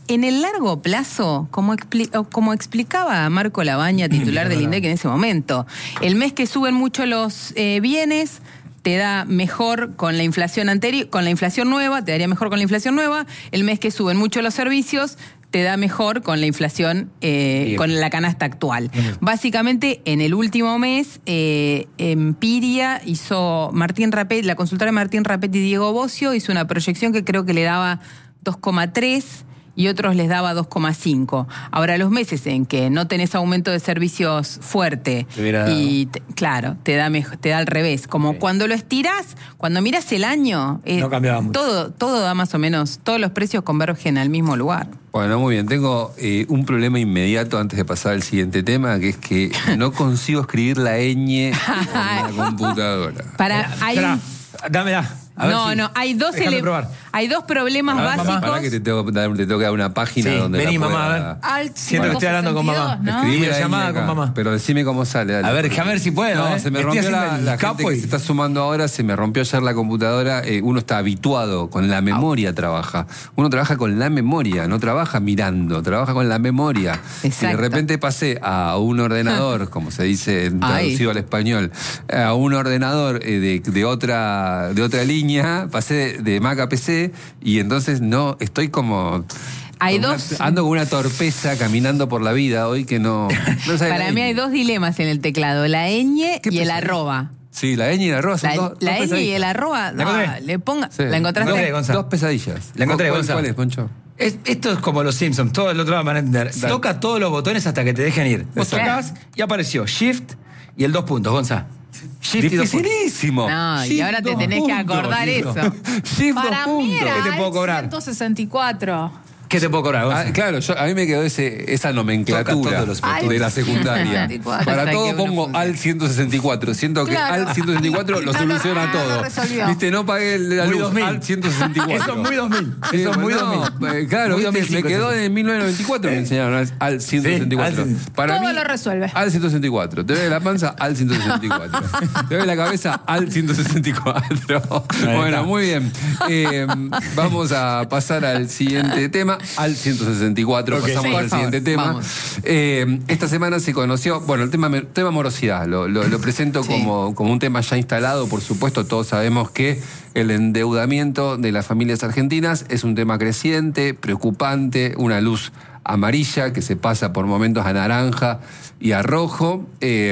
en el largo plazo, como, expli como explicaba Marco Labaña, titular del INDEC en ese momento, el mes que suben mucho los eh, bienes te da mejor con la inflación anterior, con la inflación nueva, te daría mejor con la inflación nueva. El mes que suben mucho los servicios te da mejor con la inflación, eh, con la canasta actual. Bien. Básicamente, en el último mes, eh, Empiria hizo, Martín Rapet, la consultora Martín Rapet y Diego Bocio hizo una proyección que creo que le daba dos coma tres y otros les daba dos coma cinco. Ahora, los meses en que no tenés aumento de servicios fuerte y, te, claro, te da, mejor, te da al revés. Como sí. Cuando lo estirás, cuando miras el año, eh, no cambiaba mucho. Todo, todo da más o menos, todos los precios convergen al mismo lugar. Bueno, muy bien. Tengo eh, un problema inmediato antes de pasar al siguiente tema, que es que no consigo escribir la ñ en la computadora. Para, hay un... Dámela. A no, si... no, hay dos, ele... hay dos problemas ver, básicos. Para que te tengo, te tengo que dar una página sí, donde vení, la mamá, pueda... a ver. Siento que estoy hablando con mamá. ¿No? Escribí la llamada acá, con mamá. Pero decime cómo sale. Dale. A ver, déjame ver si puedo. No, ¿eh? se me estoy rompió la, la gente y... que se está sumando ahora, se me rompió ayer la computadora. Eh, uno está habituado, con la memoria trabaja. Uno trabaja con la memoria, no trabaja mirando, trabaja con la memoria. Exacto. Y de repente pasé a un ordenador, como se dice traducido al español, a un ordenador eh, de, de, otra, de otra línea, pasé de, de Mac a P C y entonces no, estoy como... Hay una, dos... Ando con una torpeza caminando por la vida hoy que no... no Para mí hay dos dilemas en el teclado, la ñ y el arroba. Sí, la ñ y el arroba son la, dos, la dos ñ y el arroba, no, le ponga... Sí. ¿La encontraste? La encontré, dos pesadillas. La encontré, ¿Cuál, Gonzalo. ¿Cuál es, Poncho? Es, esto es como los Simpsons, todo el otro lado van a entender. Dale. Toca todos los botones hasta que te dejen ir. Vos tocás y apareció Shift y el dos puntos, Gonza. Shift Dificilísimo. No, Shift y ahora te tenés puntos, que acordar hijo. eso. Shift Para dos mí puntos. era ¿Qué te puedo cobrar? ciento sesenta y cuatro. ¿Qué te puedo cobrar, Gonza? Ah, claro, yo, a mí me quedó ese, esa nomenclatura Toca todos los de la secundaria. Para todo pongo al ciento sesenta y cuatro. Siento que Claro. al ciento sesenta y cuatro lo soluciona Ah, todo. lo resolvió. Viste, no pagué la Muy luz dos mil. al ciento sesenta y cuatro. Eso es muy dos mil. Sí, Eso es muy no, dos mil. eh, Claro, Muy viste, dos mil cinco, me quedó eso. en mil novecientos noventa y cuatro, me enseñaron al, al ciento sesenta y cuatro. Sí, al- Para Todo mí, lo resuelve. al ciento sesenta y cuatro. Te ve la panza al ciento sesenta y cuatro. Te ve la cabeza al ciento sesenta y cuatro. Bueno, está. muy bien. Eh, vamos a pasar al siguiente tema, al ciento sesenta y cuatro. Ok. Pasamos Sí, al por favor, siguiente tema. vamos. Eh, esta semana se conoció, bueno, el tema, tema morosidad. Lo, lo, lo presento Sí. como, como un tema ya instalado. Por supuesto, todos sabemos que el endeudamiento de las familias argentinas es un tema creciente, preocupante, una luz amarilla que se pasa por momentos a naranja y a rojo,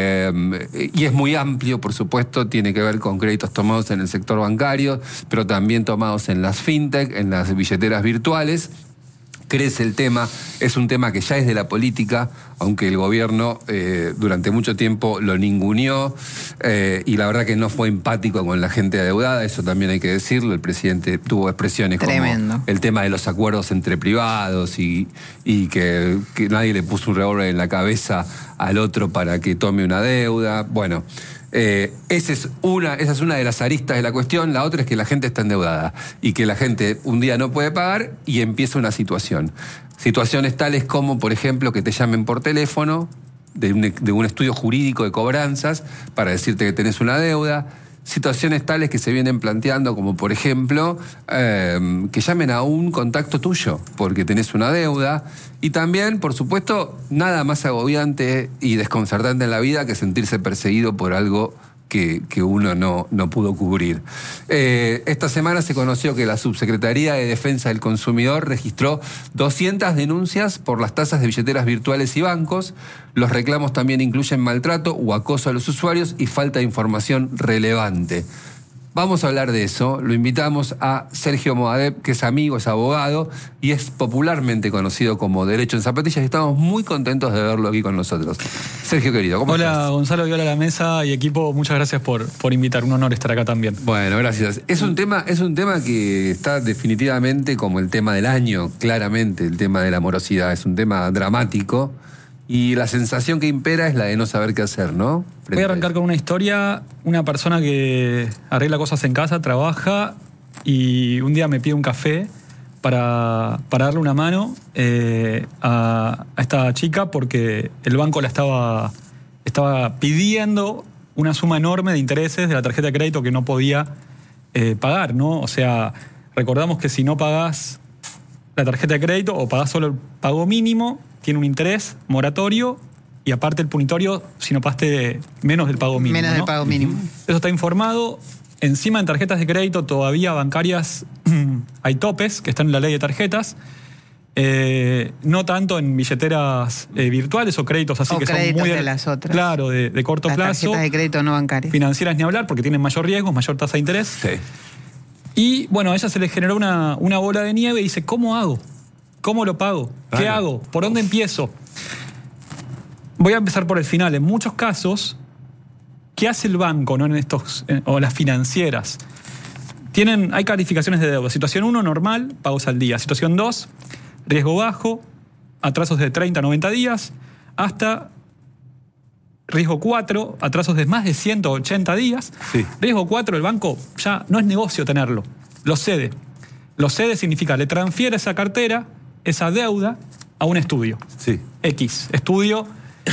eh, y es muy amplio, por supuesto, tiene que ver con créditos tomados en el sector bancario, pero también tomados en las fintech, en las billeteras virtuales. Crece el tema, es un tema que ya es de la política, aunque el gobierno eh, durante mucho tiempo lo ninguneó eh, y la verdad que no fue empático con la gente adeudada, eso también hay que decirlo. El presidente tuvo expresiones Tremendo. como el tema de los acuerdos entre privados y, y que, que nadie le puso un revólver en la cabeza al otro para que tome una deuda. Bueno, Eh, esa, es una, esa es una de las aristas de la cuestión. La otra es que la gente está endeudada y que la gente un día no puede pagar y empieza una situación. Situaciones tales como, por ejemplo, que te llamen por teléfono de un, de un estudio jurídico de cobranzas para decirte que tenés una deuda. Situaciones tales que se vienen planteando como, por ejemplo, eh, que llamen a un contacto tuyo porque tenés una deuda. Y también, por supuesto, nada más agobiante y desconcertante en la vida que sentirse perseguido por algo que, que uno no, no pudo cubrir. Eh, esta semana se conoció que la Subsecretaría de Defensa del Consumidor registró doscientas denuncias por las tasas de billeteras virtuales y bancos. Los reclamos también incluyen maltrato o acoso a los usuarios y falta de información relevante. Vamos a hablar de eso. Lo invitamos a Sergio Moadeb, que es amigo, es abogado y es popularmente conocido como Derecho en Zapatillas. Y estamos muy contentos de verlo aquí con nosotros. Sergio, querido, ¿cómo Hola, estás? Gonzalo, y hola a la mesa y equipo. Muchas gracias por, por invitar. Un honor estar acá también. Bueno, gracias. Es un tema, es un tema que está definitivamente como el tema del año, claramente, el tema de la morosidad. Es un tema dramático. Y la sensación que impera es la de no saber qué hacer, ¿no? Frente Voy a arrancar con una historia. Una persona que arregla cosas en casa, trabaja y un día me pide un café para, para darle una mano eh, a, a esta chica porque el banco la estaba, estaba pidiendo una suma enorme de intereses de la tarjeta de crédito que no podía eh, pagar, ¿no? O sea, recordamos que si no pagás la tarjeta de crédito o pagás solo el pago mínimo, tiene un interés moratorio y aparte el punitorio si no pagaste menos del pago mínimo. Menos ¿no? del pago mínimo. Eso está informado. Encima en tarjetas de crédito todavía bancarias hay topes que están en la ley de tarjetas. Eh, no tanto en billeteras eh, virtuales o créditos así o que créditos son muy de las otras. Claro, de, de corto las plazo. Tarjetas de crédito no bancarias. Financieras ni hablar porque tienen mayor riesgo, mayor tasa de interés. Sí. Y bueno, a ella se le generó una, una bola de nieve y dice, ¿cómo hago? ¿Cómo lo pago? ¿Qué Claro. hago? ¿Por dónde empiezo? Voy a empezar por el final. En muchos casos, ¿qué hace el banco, no, en estos, en, o las financieras? Tienen, hay calificaciones de deuda. Situación uno, normal, pagos al día. Situación dos, riesgo bajo, atrasos de treinta a noventa días, hasta riesgo cuatro, atrasos de más de ciento ochenta días. Sí. Riesgo cuatro, el banco ya no es negocio tenerlo, lo cede. Lo cede significa, le transfiere esa cartera, esa deuda, a un estudio. Sí. X. Estudio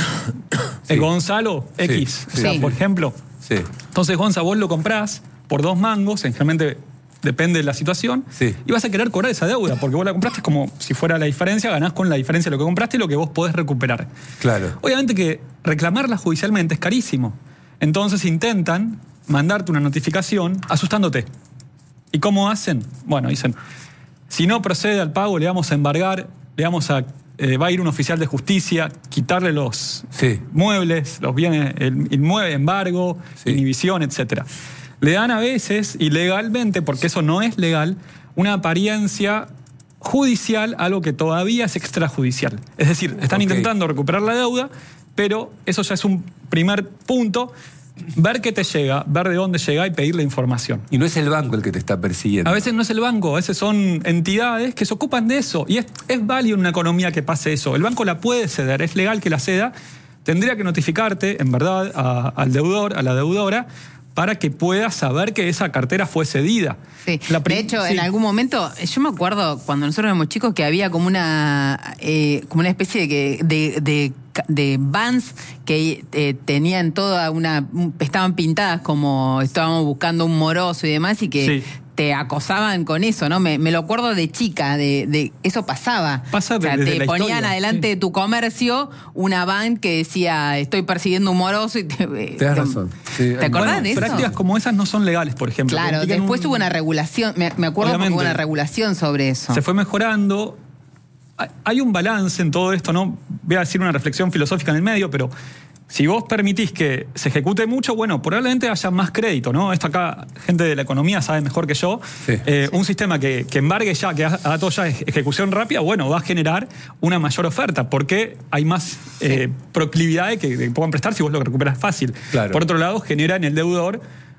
Sí. eh, Gonzalo X. Sí. O sea, Sí. por ejemplo. Sí. Entonces, Gonza, vos lo comprás por dos mangos, generalmente depende de la situación, Sí. y vas a querer cobrar esa deuda, porque vos la compraste es como si fuera la diferencia, ganás con la diferencia de lo que compraste y lo que vos podés recuperar. Claro. Obviamente que reclamarla judicialmente es carísimo. Entonces intentan mandarte una notificación asustándote. ¿Y cómo hacen? Bueno, dicen, si no procede al pago, le vamos a embargar, le vamos a... Eh, va a ir un oficial de justicia, quitarle los Sí. muebles, los bienes, el inmueble, embargo, Sí. inhibición, etcétera. Le dan a veces, ilegalmente, porque eso no es legal, una apariencia judicial, algo que todavía es extrajudicial. Es decir, están Ok. intentando recuperar la deuda, pero eso ya es un primer punto. Ver qué te llega, ver de dónde llega y pedirle información. Y no es el banco el que te está persiguiendo. A veces no es el banco, a veces son entidades que se ocupan de eso. Y es, es válido en una economía que pase eso. El banco la puede ceder, es legal que la ceda. Tendría que notificarte, en verdad, a- al deudor, a la deudora, para que pueda saber que esa cartera fue cedida. Sí. La prim- De hecho, sí. en algún momento, yo me acuerdo cuando nosotros éramos chicos que había como una eh, como una especie de, que- de, de, de vans que eh, tenían toda una... estaban pintadas como estábamos buscando un moroso y demás y que... Sí. te acosaban con eso, ¿no? Me, me lo acuerdo de chica, de, de eso pasaba. Pasa o sea, desde te la ponían historia, adelante sí. de tu comercio una van que decía, estoy persiguiendo un moroso y te... Tenés te- razón. Sí, ¿Te acordás Bueno, de eso? prácticas como esas no son legales, por ejemplo. Claro, que implican después un- hubo una regulación, me, me acuerdo porque Obviamente. hubo una regulación sobre eso. Se fue mejorando. Hay- Hay un balance en todo esto, ¿no? Voy a decir una reflexión filosófica en el medio, pero si vos permitís que se ejecute mucho, bueno, probablemente haya más crédito, ¿no? Esto acá, gente de la economía sabe mejor que yo. Sí. Eh, un sistema que, que embargue ya, que haga todo ya ejecución rápida, bueno, va a generar una mayor oferta, porque hay más eh, proclividad de que, de que puedan prestar si vos lo recuperas fácil. Claro. Por otro lado, genera en el deudor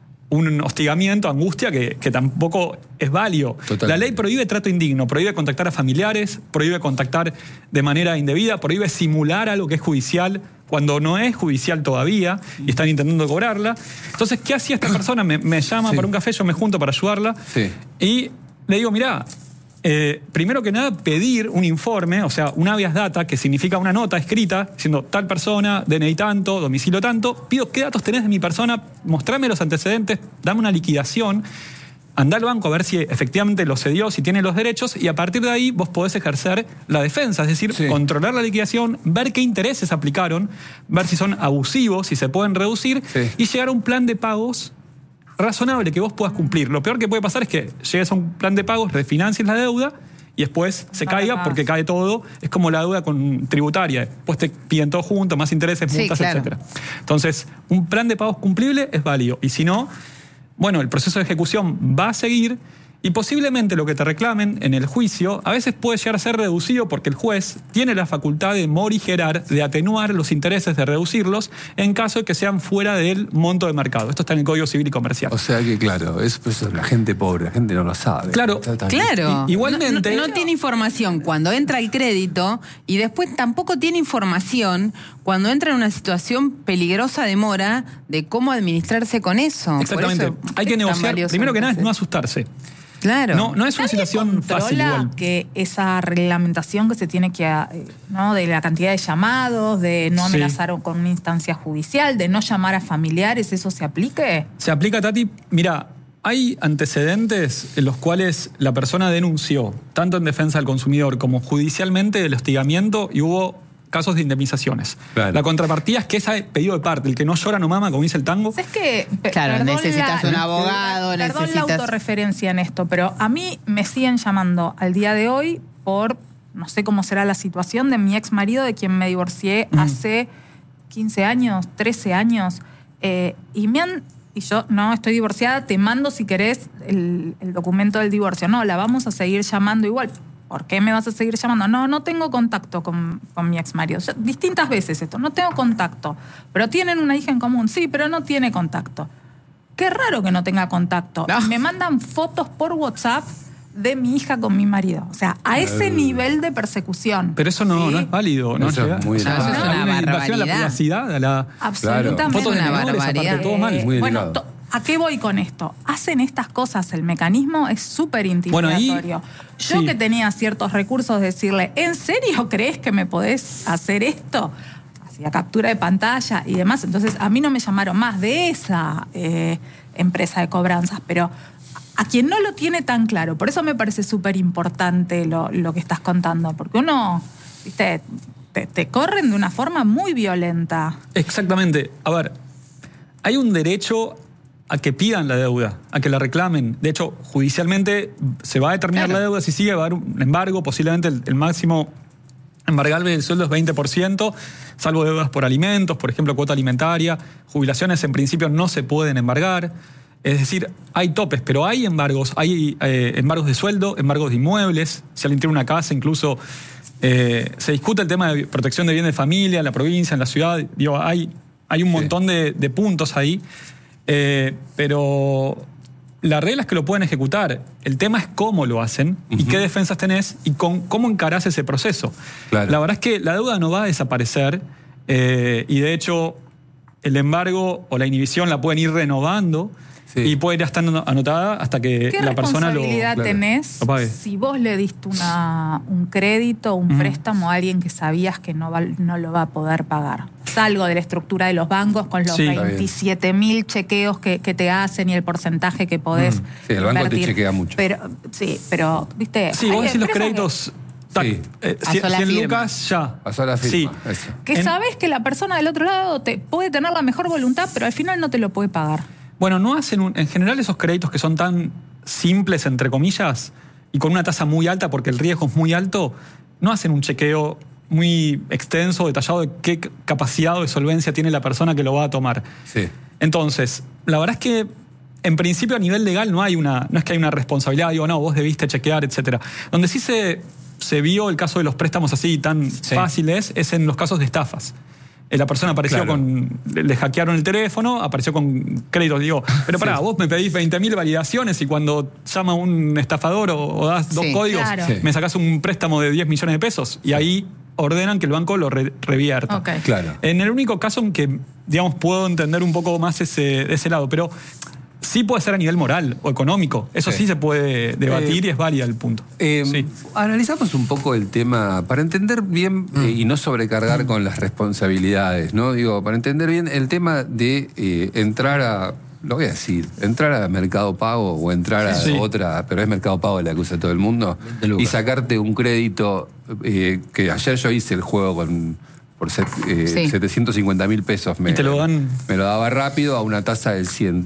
un hostigamiento, angustia, que, que tampoco es válido. Totalmente. La ley prohíbe trato indigno, prohíbe contactar a familiares, prohíbe contactar de manera indebida, prohíbe simular algo que es judicial cuando no es judicial todavía y están intentando cobrarla. Entonces, ¿qué hacía esta persona? Me, me llama Sí. para un café, yo me junto para ayudarla Sí. y le digo, mirá, eh, primero que nada pedir un informe, o sea, un habeas data, que significa una nota escrita diciendo tal persona, D N I tanto, domicilio tanto, pido qué datos tenés de mi persona, mostrame los antecedentes, dame una liquidación, andá al banco a ver si efectivamente lo cedió, si tiene los derechos, y a partir de ahí vos podés ejercer la defensa, es decir, Sí. controlar la liquidación, ver qué intereses aplicaron, ver si son abusivos, si se pueden reducir, Sí. y llegar a un plan de pagos razonable que vos puedas cumplir. Lo peor que puede pasar es que llegues a un plan de pagos, refinancies la deuda y después se Nada caiga más. porque cae todo. Es como la deuda con tributaria. Después te piden todo junto, más intereses, Sí, multas, claro. etcétera. Entonces, un plan de pagos cumplible es válido. Y si no, bueno, el proceso de ejecución va a seguir y posiblemente lo que te reclamen en el juicio a veces puede llegar a ser reducido porque el juez tiene la facultad de morigerar, de atenuar los intereses, de reducirlos en caso de que sean fuera del monto de mercado. Esto está en el Código Civil y Comercial. O sea que, claro, es pues, la gente pobre, la gente no lo sabe. Claro, Está tan- Claro. I- igualmente- No, no- no tiene información cuando entra el crédito y después tampoco tiene información cuando entra en una situación peligrosa de mora de cómo administrarse con eso. Por Exactamente. eso Hay que es tan negociar. valioso, Primero que nada es no entonces. asustarse. Claro. No, no es una ¿Nadie situación fácil controla igual. que esa reglamentación que se tiene que, eh, ¿no? De la cantidad de llamados, de no Sí. amenazar con una instancia judicial, de no llamar a familiares, eso se aplique? Se aplica, Tati, mira, hay antecedentes en los cuales la persona denunció, tanto en defensa del consumidor como judicialmente, el hostigamiento y hubo casos de indemnizaciones. Claro. La contrapartida es que ese pedido de parte, el que no llora no mama, como dice el tango. Es que, claro, necesitas la, un abogado, perdón necesitas... la autorreferencia en esto, pero a mí me siguen llamando al día de hoy por, no sé cómo será la situación, de mi ex marido, de quien me divorcié mm. hace quince años, trece años, eh, y me han... Y yo, no, estoy divorciada, te mando si querés el, el documento del divorcio. No, la vamos a seguir llamando igual. ¿Por qué me vas a seguir llamando? No, no tengo contacto con, con mi exmarido. O sea, distintas veces esto, no tengo contacto. Pero tienen una hija en común, sí, pero no tiene contacto. Qué raro que no tenga contacto. No. Me mandan fotos por WhatsApp de mi hija con mi marido. O sea, a ese uh. nivel de persecución. Pero eso no, ¿sí? no es válido. No, eso es muy o sea, no, eso es una invasión a la privacidad, a la... Absolutamente. Claro. Fotos de una menores, barbaridad. aparte, todo mal. Muy bueno, delicado. ¿a qué voy con esto? Hacen estas cosas, el mecanismo es súper intimidatorio. Bueno, Yo sí. que tenía ciertos recursos, decirle, ¿en serio crees que me podés hacer esto? Hacía captura de pantalla y demás. Entonces, a mí no me llamaron más de esa eh, empresa de cobranzas, pero a quien no lo tiene tan claro, por eso me parece súper importante lo, lo que estás contando, porque uno, viste, te, te corren de una forma muy violenta. Exactamente. A ver, hay un derecho a que pidan la deuda, a que la reclamen. De hecho, judicialmente se va a determinar claro. la deuda, si sigue va a haber un embargo, posiblemente el, el máximo embargable del sueldo es veinte por ciento, salvo deudas por alimentos, por ejemplo, cuota alimentaria. Jubilaciones en principio no se pueden embargar. Es decir, hay topes, pero hay embargos. Hay eh, embargos de sueldo, embargos de inmuebles. Si alguien tiene una casa, incluso eh, se discute el tema de protección de bienes de familia en la provincia, en la ciudad. Digo, hay, hay un sí. montón de, de puntos ahí. Eh, pero la regla es que lo pueden ejecutar. El tema es cómo lo hacen uh-huh. y qué defensas tenés y con, cómo encarás ese proceso. Claro. La verdad es que la deuda no va a desaparecer eh, y de hecho el embargo o la inhibición la pueden ir renovando. Sí. Y puede ir estando anotada hasta que la persona lo, ¿Qué responsabilidad tenés lo pague? Si vos le diste una, un crédito, un uh-huh. préstamo a alguien que sabías que no, va, no lo va a poder pagar? Salgo de la estructura de los bancos con los sí, veintisiete mil chequeos que, que te hacen y el porcentaje que podés uh-huh. Sí, el banco invertir. te chequea mucho. Pero, sí, pero, ¿viste? Sí, vos decís los créditos... Que... Sí. Eh, cien lucas, ya. Pasó la firma. Sí. Eso. Que en... sabés que la persona del otro lado te puede tener la mejor voluntad, pero al final no te lo puede pagar. Bueno, no hacen un, en general esos créditos que son tan simples, entre comillas, y con una tasa muy alta porque el riesgo es muy alto, no hacen un chequeo muy extenso, detallado de qué capacidad de solvencia tiene la persona que lo va a tomar. Sí. Entonces, la verdad es que en principio a nivel legal no hay una, no es que hay una responsabilidad, digo, no, vos debiste chequear, etcétera. Donde sí se, se vio el caso de los préstamos así tan sí. fáciles es en los casos de estafas. La persona apareció claro. con... Le hackearon el teléfono, apareció con créditos. Digo, pero pará, sí. vos me pedís veinte mil validaciones y cuando llama un estafador o, o das sí, dos códigos, claro. sí. me sacás un préstamo de diez millones de pesos y ahí ordenan que el banco lo re revierta. Okay. Claro. En el único caso en que, digamos, puedo entender un poco más ese, ese lado, pero... Sí puede ser a nivel moral o económico. Eso sí, sí se puede debatir eh, y es válida el punto. Eh, sí. Analizamos un poco el tema para entender bien mm. eh, y no sobrecargar mm. con las responsabilidades, ¿no? Digo, para entender bien el tema de eh, entrar a, lo voy a decir, entrar a Mercado Pago o entrar a sí. otra, pero es Mercado Pago la que usa todo el mundo, y sacarte un crédito eh, que ayer yo hice el juego con... por set, eh, sí. setecientos cincuenta mil pesos. Me, y te lo dan... Me lo daba rápido a una tasa del cien.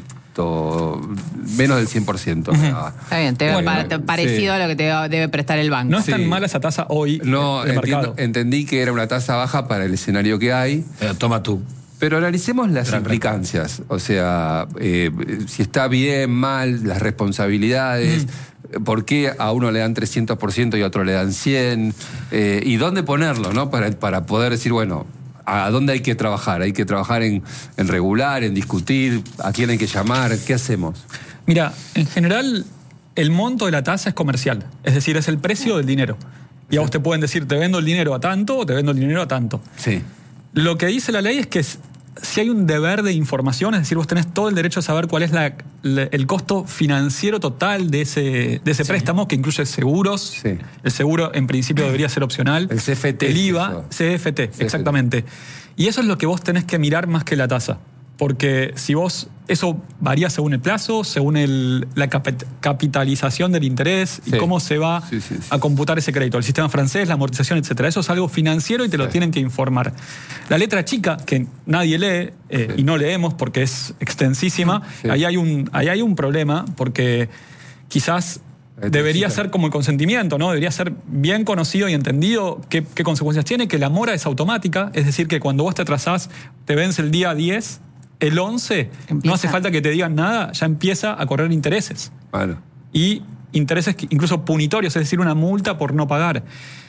Menos del cien por ciento. Uh-huh. Está bien, te bueno, pa parecido sí. a lo que te debe prestar el banco. No es tan sí. mala esa tasa hoy. No, de entiendo, mercado. entendí que era una tasa baja para el escenario que hay. Pero toma tú. Pero analicemos las Gran implicancias. O sea, eh, si está bien, mal, las responsabilidades. Mm. ¿Por qué a uno le dan trescientos por ciento y a otro le dan cien por ciento? Eh, ¿Y dónde ponerlo, no? Para, para poder decir, bueno... ¿A dónde hay que trabajar? ¿Hay que trabajar en, en regular, en discutir? ¿A quién hay que llamar? ¿Qué hacemos? Mira, en general, el monto de la tasa es comercial. Es decir, es el precio del dinero. Y a vos te pueden decir, te vendo el dinero a tanto o te vendo el dinero a tanto. Sí. Lo que dice la ley es que si hay un deber de información, es decir, vos tenés todo el derecho a saber cuál es la, la, el costo financiero total de ese, de ese sí. préstamo, que incluye seguros. Sí. El seguro, en principio, debería ser opcional. El C F T. El I V A, C F T, exactamente. Y eso es lo que vos tenés que mirar más que la tasa. Porque si vos, eso varía según el plazo, según el, la capitalización del interés y sí. cómo se va sí, sí, sí. a computar ese crédito, el sistema francés, la amortización, etcétera. Eso es algo financiero y te lo sí. tienen que informar. La letra chica, que nadie lee eh, sí. y no leemos porque es extensísima, sí. ahí, hay un, ahí hay un problema porque quizás debería ser como el consentimiento, ¿no? Debería ser bien conocido y entendido qué, qué consecuencias tiene, que la mora es automática, es decir, que cuando vos te atrasás, te vence el día diez, el once, empieza. No hace falta que te digan nada, ya empieza a correr intereses. Bueno. Y intereses incluso punitorios, es decir, una multa por no pagar.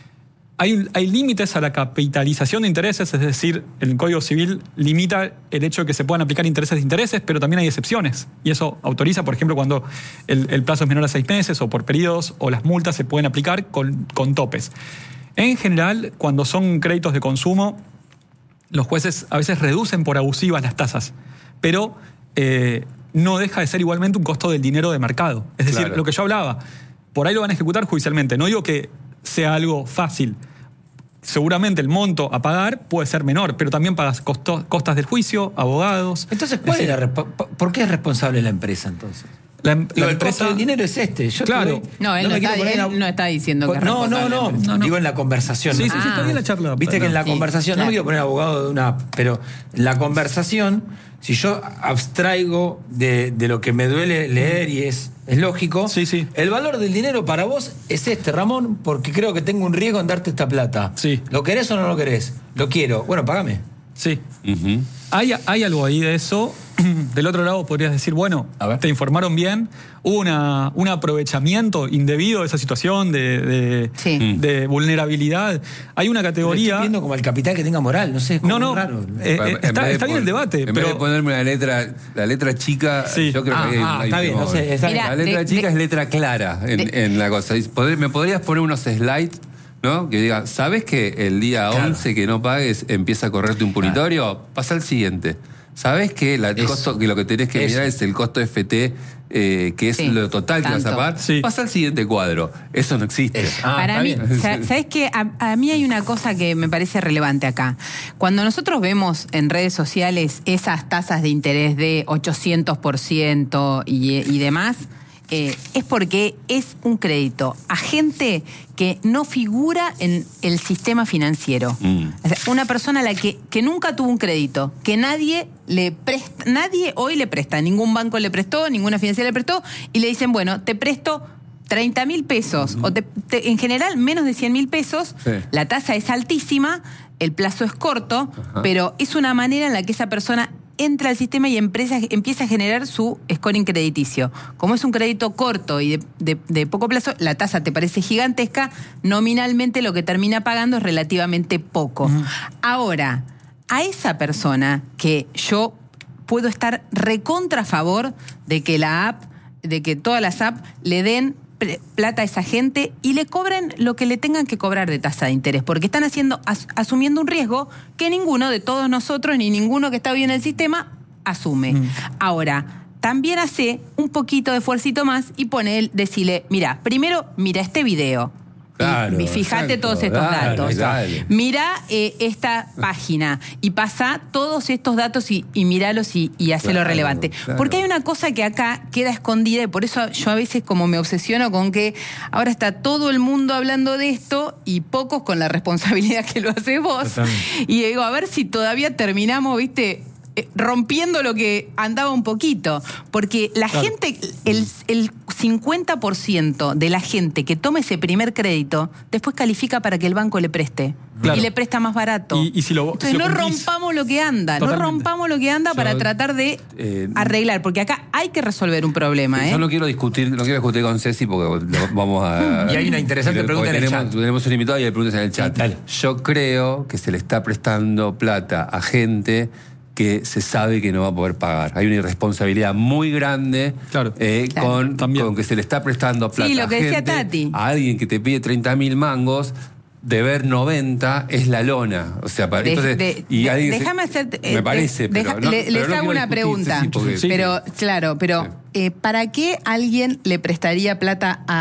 Hay, hay límites a la capitalización de intereses, es decir, el Código Civil limita el hecho de que se puedan aplicar intereses de intereses, pero también hay excepciones. Y eso autoriza, por ejemplo, cuando el, el plazo es menor a seis meses o por periodos, o las multas se pueden aplicar con, con topes. En general, cuando son créditos de consumo, los jueces a veces reducen por abusivas las tasas, pero eh, no deja de ser igualmente un costo del dinero de mercado. Es decir, claro. lo que yo hablaba, por ahí lo van a ejecutar judicialmente. No digo que sea algo fácil. Seguramente el monto a pagar puede ser menor, pero también pagas costo, costas del juicio, abogados. Entonces, ¿cuál es la, ¿por qué es responsable la empresa entonces? La, Digo, la el empresa, costo del dinero es este. Yo claro. Estoy, no, él no, no, está, él una... no está diciendo que es no, no, no, no, no. Digo en la conversación. Sí, ¿no? sí, sí, está bien la charla. Viste que en la sí, conversación, claro. no me quiero poner abogado de una, pero en la conversación, si yo abstraigo de, de lo que me duele leer y es, es lógico, sí, sí. el valor del dinero para vos es este, Ramón, porque creo que tengo un riesgo en darte esta plata. Sí. ¿Lo querés o no lo querés? Lo quiero. Bueno, págame. Sí. Uh-huh. Hay, hay algo ahí de eso. Del otro lado podrías decir, bueno, te informaron bien, hubo una, un aprovechamiento indebido de esa situación de, de, sí. de vulnerabilidad. Hay una categoría... Estoy viendo como el capital que tenga moral, no sé, es como no, no, raro. Eh, eh, está está bien el debate. En pero... vez de ponerme la letra, la letra chica, sí. yo creo ah, que hay, ah, hay está bien, no sé, está Mirá, la letra de, chica de, es letra clara en, de, en la cosa. ¿Me podrías poner unos slides? ¿No? Que diga, ¿sabes que el día claro. once que no pagues empieza a correrte un punitorio? Claro. Pasa al siguiente. ¿Sabes que, la, costo, que lo que tenés que Eso. mirar es el costo F T, eh, que es sí, lo total tanto. que vas a pagar? Sí. Pasa al siguiente cuadro. Eso no existe. Ah, Para mí, ¿sabes qué? A, a mí hay una cosa que me parece relevante acá. Cuando nosotros vemos en redes sociales esas tasas de interés de ochocientos por ciento y, y demás... Eh, es porque es un crédito a gente que no figura en el sistema financiero. Mm. O sea, una persona a la que, que nunca tuvo un crédito, que nadie le presta, nadie hoy le presta, ningún banco le prestó, ninguna financiera le prestó, y le dicen, bueno, te presto treinta mil pesos, mm. o te, te, en general menos de cien mil pesos, sí. la tasa es altísima, el plazo es corto, Ajá. pero es una manera en la que esa persona entra al sistema y empresa, empieza a generar su scoring crediticio. Como es un crédito corto y de, de, de poco plazo, la tasa te parece gigantesca, nominalmente lo que termina pagando es relativamente poco. Uh-huh. Ahora, a esa persona que yo puedo estar recontra a favor de que la app, de que todas las apps le den plata a esa gente y le cobren lo que le tengan que cobrar de tasa de interés, porque están haciendo as, asumiendo un riesgo que ninguno de todos nosotros ni ninguno que está hoy en el sistema asume. Mm. Ahora, también hace un poquito de esfuercito más y pone, decirle, mira, primero mira este video. Claro, y fíjate exacto, todos estos dale, datos. Dale. Mira eh, esta página y pasa todos estos datos y, y míralos y, y hacelo claro, relevante. Claro. Porque hay una cosa que acá queda escondida y por eso yo a veces como me obsesiono con que ahora está todo el mundo hablando de esto y pocos con la responsabilidad que lo haces vos. Totalmente. Y digo, a ver si todavía terminamos, viste, rompiendo lo que andaba un poquito, porque la claro. gente, el, el cincuenta por ciento de la gente que toma ese primer crédito, después califica para que el banco le preste. Claro. Y le presta más barato. Y, y si lo, Entonces si lo no cumplís, rompamos lo que anda, totalmente. no rompamos lo que anda yo, para tratar de eh, arreglar, porque acá hay que resolver un problema. Yo ¿eh? no quiero discutir, no quiero discutir con Ceci porque vamos a... Y hay una interesante pregunta en el tenemos, chat. Tenemos un invitado y hay preguntas en el chat. Dale. Yo creo que se le está prestando plata a gente que se sabe que no va a poder pagar. Hay una irresponsabilidad muy grande claro. Eh, claro. Con, con que se le está prestando plata sí, lo que a, decía gente, Tati. a alguien que te pide treinta mil mangos, deber noventa es la lona. O sea, para, de, entonces, de, y de, déjame hacer... Me eh, parece, de, pero... deja, No, le, pero les no hago una pregunta. Sí, porque, pero, sí. claro, pero sí. eh, ¿para qué alguien le prestaría plata a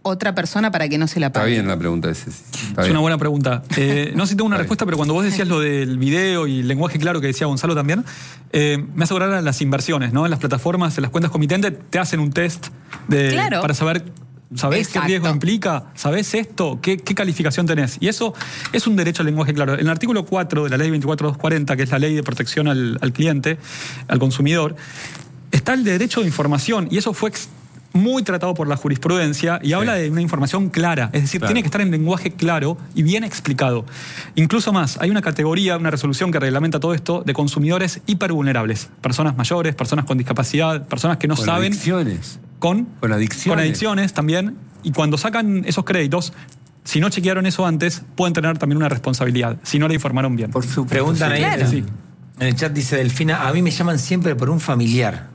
otra persona para que no se la pague? Está bien la pregunta esa. Sí. Es bien. Una buena pregunta. Eh, no sé si tengo una respuesta, pero cuando vos decías lo del video y el lenguaje claro que decía Gonzalo también, eh, me hace acordar a las inversiones, ¿no? En las plataformas, en las cuentas comitentes, te hacen un test de, claro. para saber... ¿Sabés Exacto. qué riesgo implica? ¿Sabés esto? ¿Qué, ¿Qué calificación tenés? Y eso es un derecho al lenguaje claro. En el artículo cuatro de la ley veinticuatro mil doscientos cuarenta, que es la ley de protección al, al cliente, al consumidor, está el derecho de información, y eso fue muy tratado por la jurisprudencia y sí. habla de una información clara, es decir, claro. tiene que estar en lenguaje claro y bien explicado. Incluso más, hay una categoría, una resolución que reglamenta todo esto de consumidores hipervulnerables, personas mayores, personas con discapacidad, personas que no con saben... Adicciones. Con, con adicciones. Con adicciones también, y cuando sacan esos créditos, si no chequearon eso antes, pueden tener también una responsabilidad, si no le informaron bien. Por su preguntan ahí, claro. sí. En el chat dice Delfina, a mí me llaman siempre por un familiar.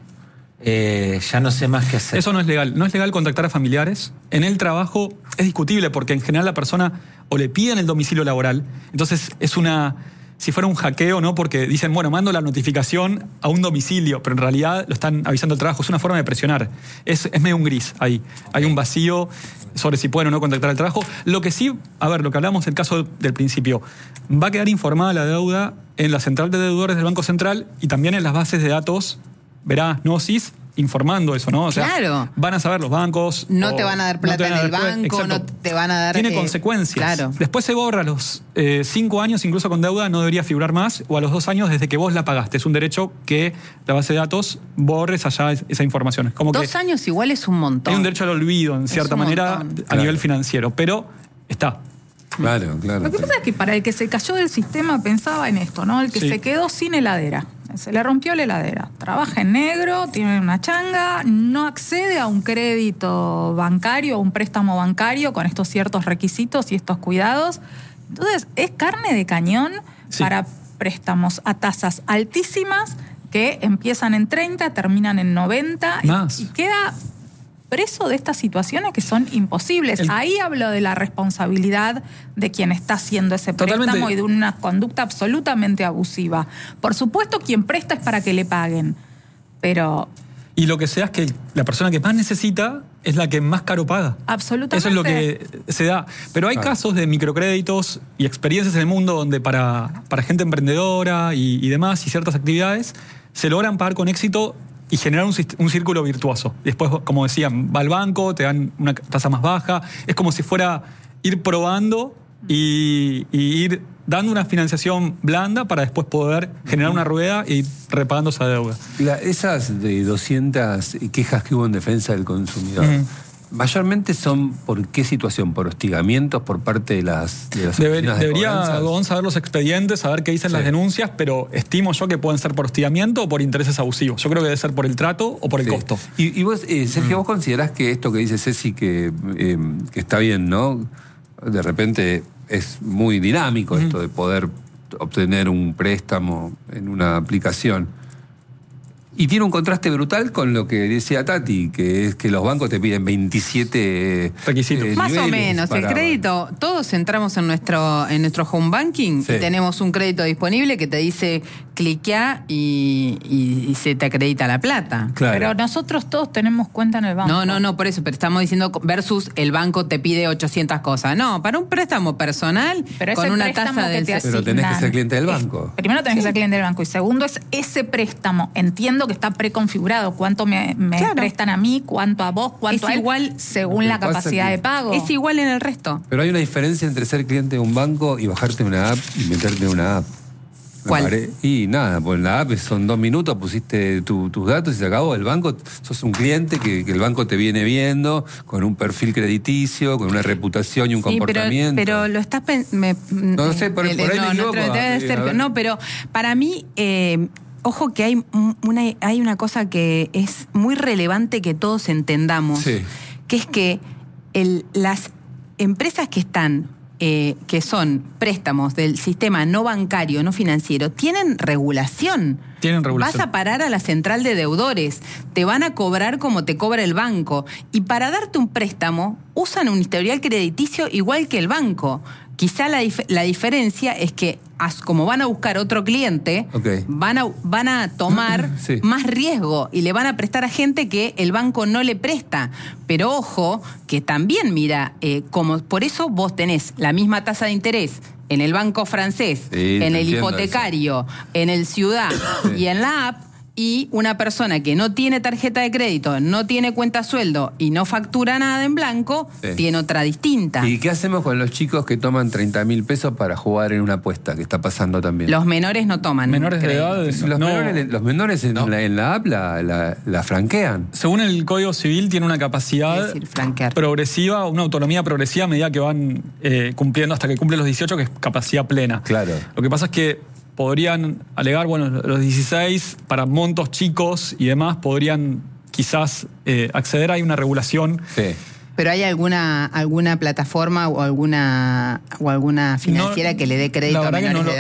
Eh, ya no sé más qué hacer. Eso no es legal. No es legal contactar a familiares. En el trabajo es discutible porque en general la persona o le piden el domicilio laboral, entonces es una... si fuera un hackeo, ¿no? Porque dicen, bueno, mando la notificación a un domicilio, pero en realidad lo están avisando el trabajo. Es una forma de presionar. Es, es medio un gris ahí. Hay un vacío sobre si pueden o no contactar al trabajo. Lo que sí, a ver, lo que hablamos del caso del principio, va a quedar informada la deuda en la central de deudores del Banco Central y también en las bases de datos, verá, Gnosis, informando eso, ¿no? O sea, claro. van a saber los bancos. No te van a dar plata no en el banco, exacto. no te van a dar... Tiene eh, consecuencias. Claro. Después se borra a los eh, cinco años, incluso con deuda, no debería figurar más, o a los dos años desde que vos la pagaste. Es un derecho que la base de datos borres allá esa información. Es como dos que años igual es un montón. Hay un derecho al olvido, en cierta manera, montón. a claro. nivel financiero, pero está. Claro, claro. Lo que pasa es que para el que se cayó del sistema pensaba en esto, ¿no? El que sí. se quedó sin heladera. Se le rompió la heladera. Trabaja en negro, tiene una changa, no accede a un crédito bancario, a un préstamo bancario con estos ciertos requisitos y estos cuidados. Entonces, es carne de cañón sí. para préstamos a tasas altísimas que empiezan en treinta, terminan en noventa Más. y, y queda preso de estas situaciones que son imposibles. El... Ahí hablo de la responsabilidad de quien está haciendo ese préstamo Totalmente. y de una conducta absolutamente abusiva. Por supuesto, quien presta es para que le paguen, pero... Y lo que sea es que la persona que más necesita es la que más caro paga. Absolutamente. Eso es lo que se da. Pero hay claro. casos de microcréditos y experiencias en el mundo donde para, para gente emprendedora y, y demás y ciertas actividades se logran pagar con éxito y generar un, un círculo virtuoso. Después, como decían, va al banco, te dan una tasa más baja. Es como si fuera ir probando y, y ir dando una financiación blanda para después poder generar una rueda y ir repagando esa deuda. La, esas de doscientas quejas que hubo en defensa del consumidor, uh-huh. mayormente son ¿por qué situación? ¿Por hostigamientos por parte de las, de las Debe, oficinas Debería de Gon saber los expedientes, saber qué dicen sí. las denuncias, pero estimo yo que pueden ser por hostigamiento o por intereses abusivos. Yo creo que debe ser por el trato o por el sí. costo. Y, y vos, eh, Sergio, mm. vos considerás que esto que dice Ceci, que, eh, que está bien, ¿no? De repente es muy dinámico mm. esto de poder obtener un préstamo en una aplicación. Y tiene un contraste brutal con lo que decía Tati, que es que los bancos te piden veintisiete requisitos. Eh, Más o menos. Para... El crédito, todos entramos en nuestro, en nuestro home banking sí. y tenemos un crédito disponible que te dice cliquea y, y, y se te acredita la plata. Claro. Pero nosotros todos tenemos cuenta en el banco. No, no, no, por eso, pero estamos diciendo versus el banco te pide ochocientas cosas. No, para un préstamo personal pero con una tasa de... Pero tenés que ser cliente del banco. Es, primero tenés sí. que ser cliente del banco y segundo es ese préstamo. Entiendo que está preconfigurado. ¿Cuánto me, me claro. prestan a mí? ¿Cuánto a vos? ¿Cuánto es a él? Igual, según la capacidad que... de pago. Es igual en el resto. Pero hay una diferencia entre ser cliente de un banco y bajarte una app y meterte en una app. ¿Cuál? Y nada, pues en la app son dos minutos, pusiste tu, tus datos y se acabó. El banco, sos un cliente que, que el banco te viene viendo con un perfil crediticio, con una reputación y un sí, comportamiento. Pero, pero lo estás pensando... No, no sé, por, el, por ahí no, me no, equivoco. No, no, pero para mí... Eh, Ojo que hay una, hay una cosa que es muy relevante que todos entendamos, sí. que es que el, las empresas que están, eh, que son préstamos del sistema no bancario, no financiero, tienen regulación. Tienen regulación. Vas a parar a la central de deudores, te van a cobrar como te cobra el banco. Y para darte un préstamo, usan un historial crediticio igual que el banco. Quizá la, dif- la diferencia es que, as- como van a buscar otro cliente, Okay. van, a, van a tomar Sí. más riesgo y le van a prestar a gente que el banco no le presta. Pero ojo, que también mira, eh, como por eso vos tenés la misma tasa de interés en el banco francés, Sí, en te el entiendo hipotecario, en el Ciudad y en la app, y una persona que no tiene tarjeta de crédito, no tiene cuenta sueldo y no factura nada en blanco, Sí. tiene otra distinta. ¿Y qué hacemos con los chicos que toman treinta mil pesos para jugar en una apuesta que está pasando también? Los menores no toman Menores de crédito. edad. Los, no- menores, los menores en, No. la, en la app la, la- la franquean. Según el Código Civil, tiene una capacidad Es decir, franquear. progresiva, una autonomía progresiva a medida que van eh, cumpliendo hasta que cumplen los dieciocho, que es capacidad plena. Claro. Lo que pasa es que podrían alegar, bueno, los dieciséis, para montos chicos y demás, podrían quizás eh, acceder. Hay una regulación. Sí. ¿Pero hay alguna alguna plataforma o alguna o alguna financiera No, que le dé crédito la a verdad que menores no de lo- edad?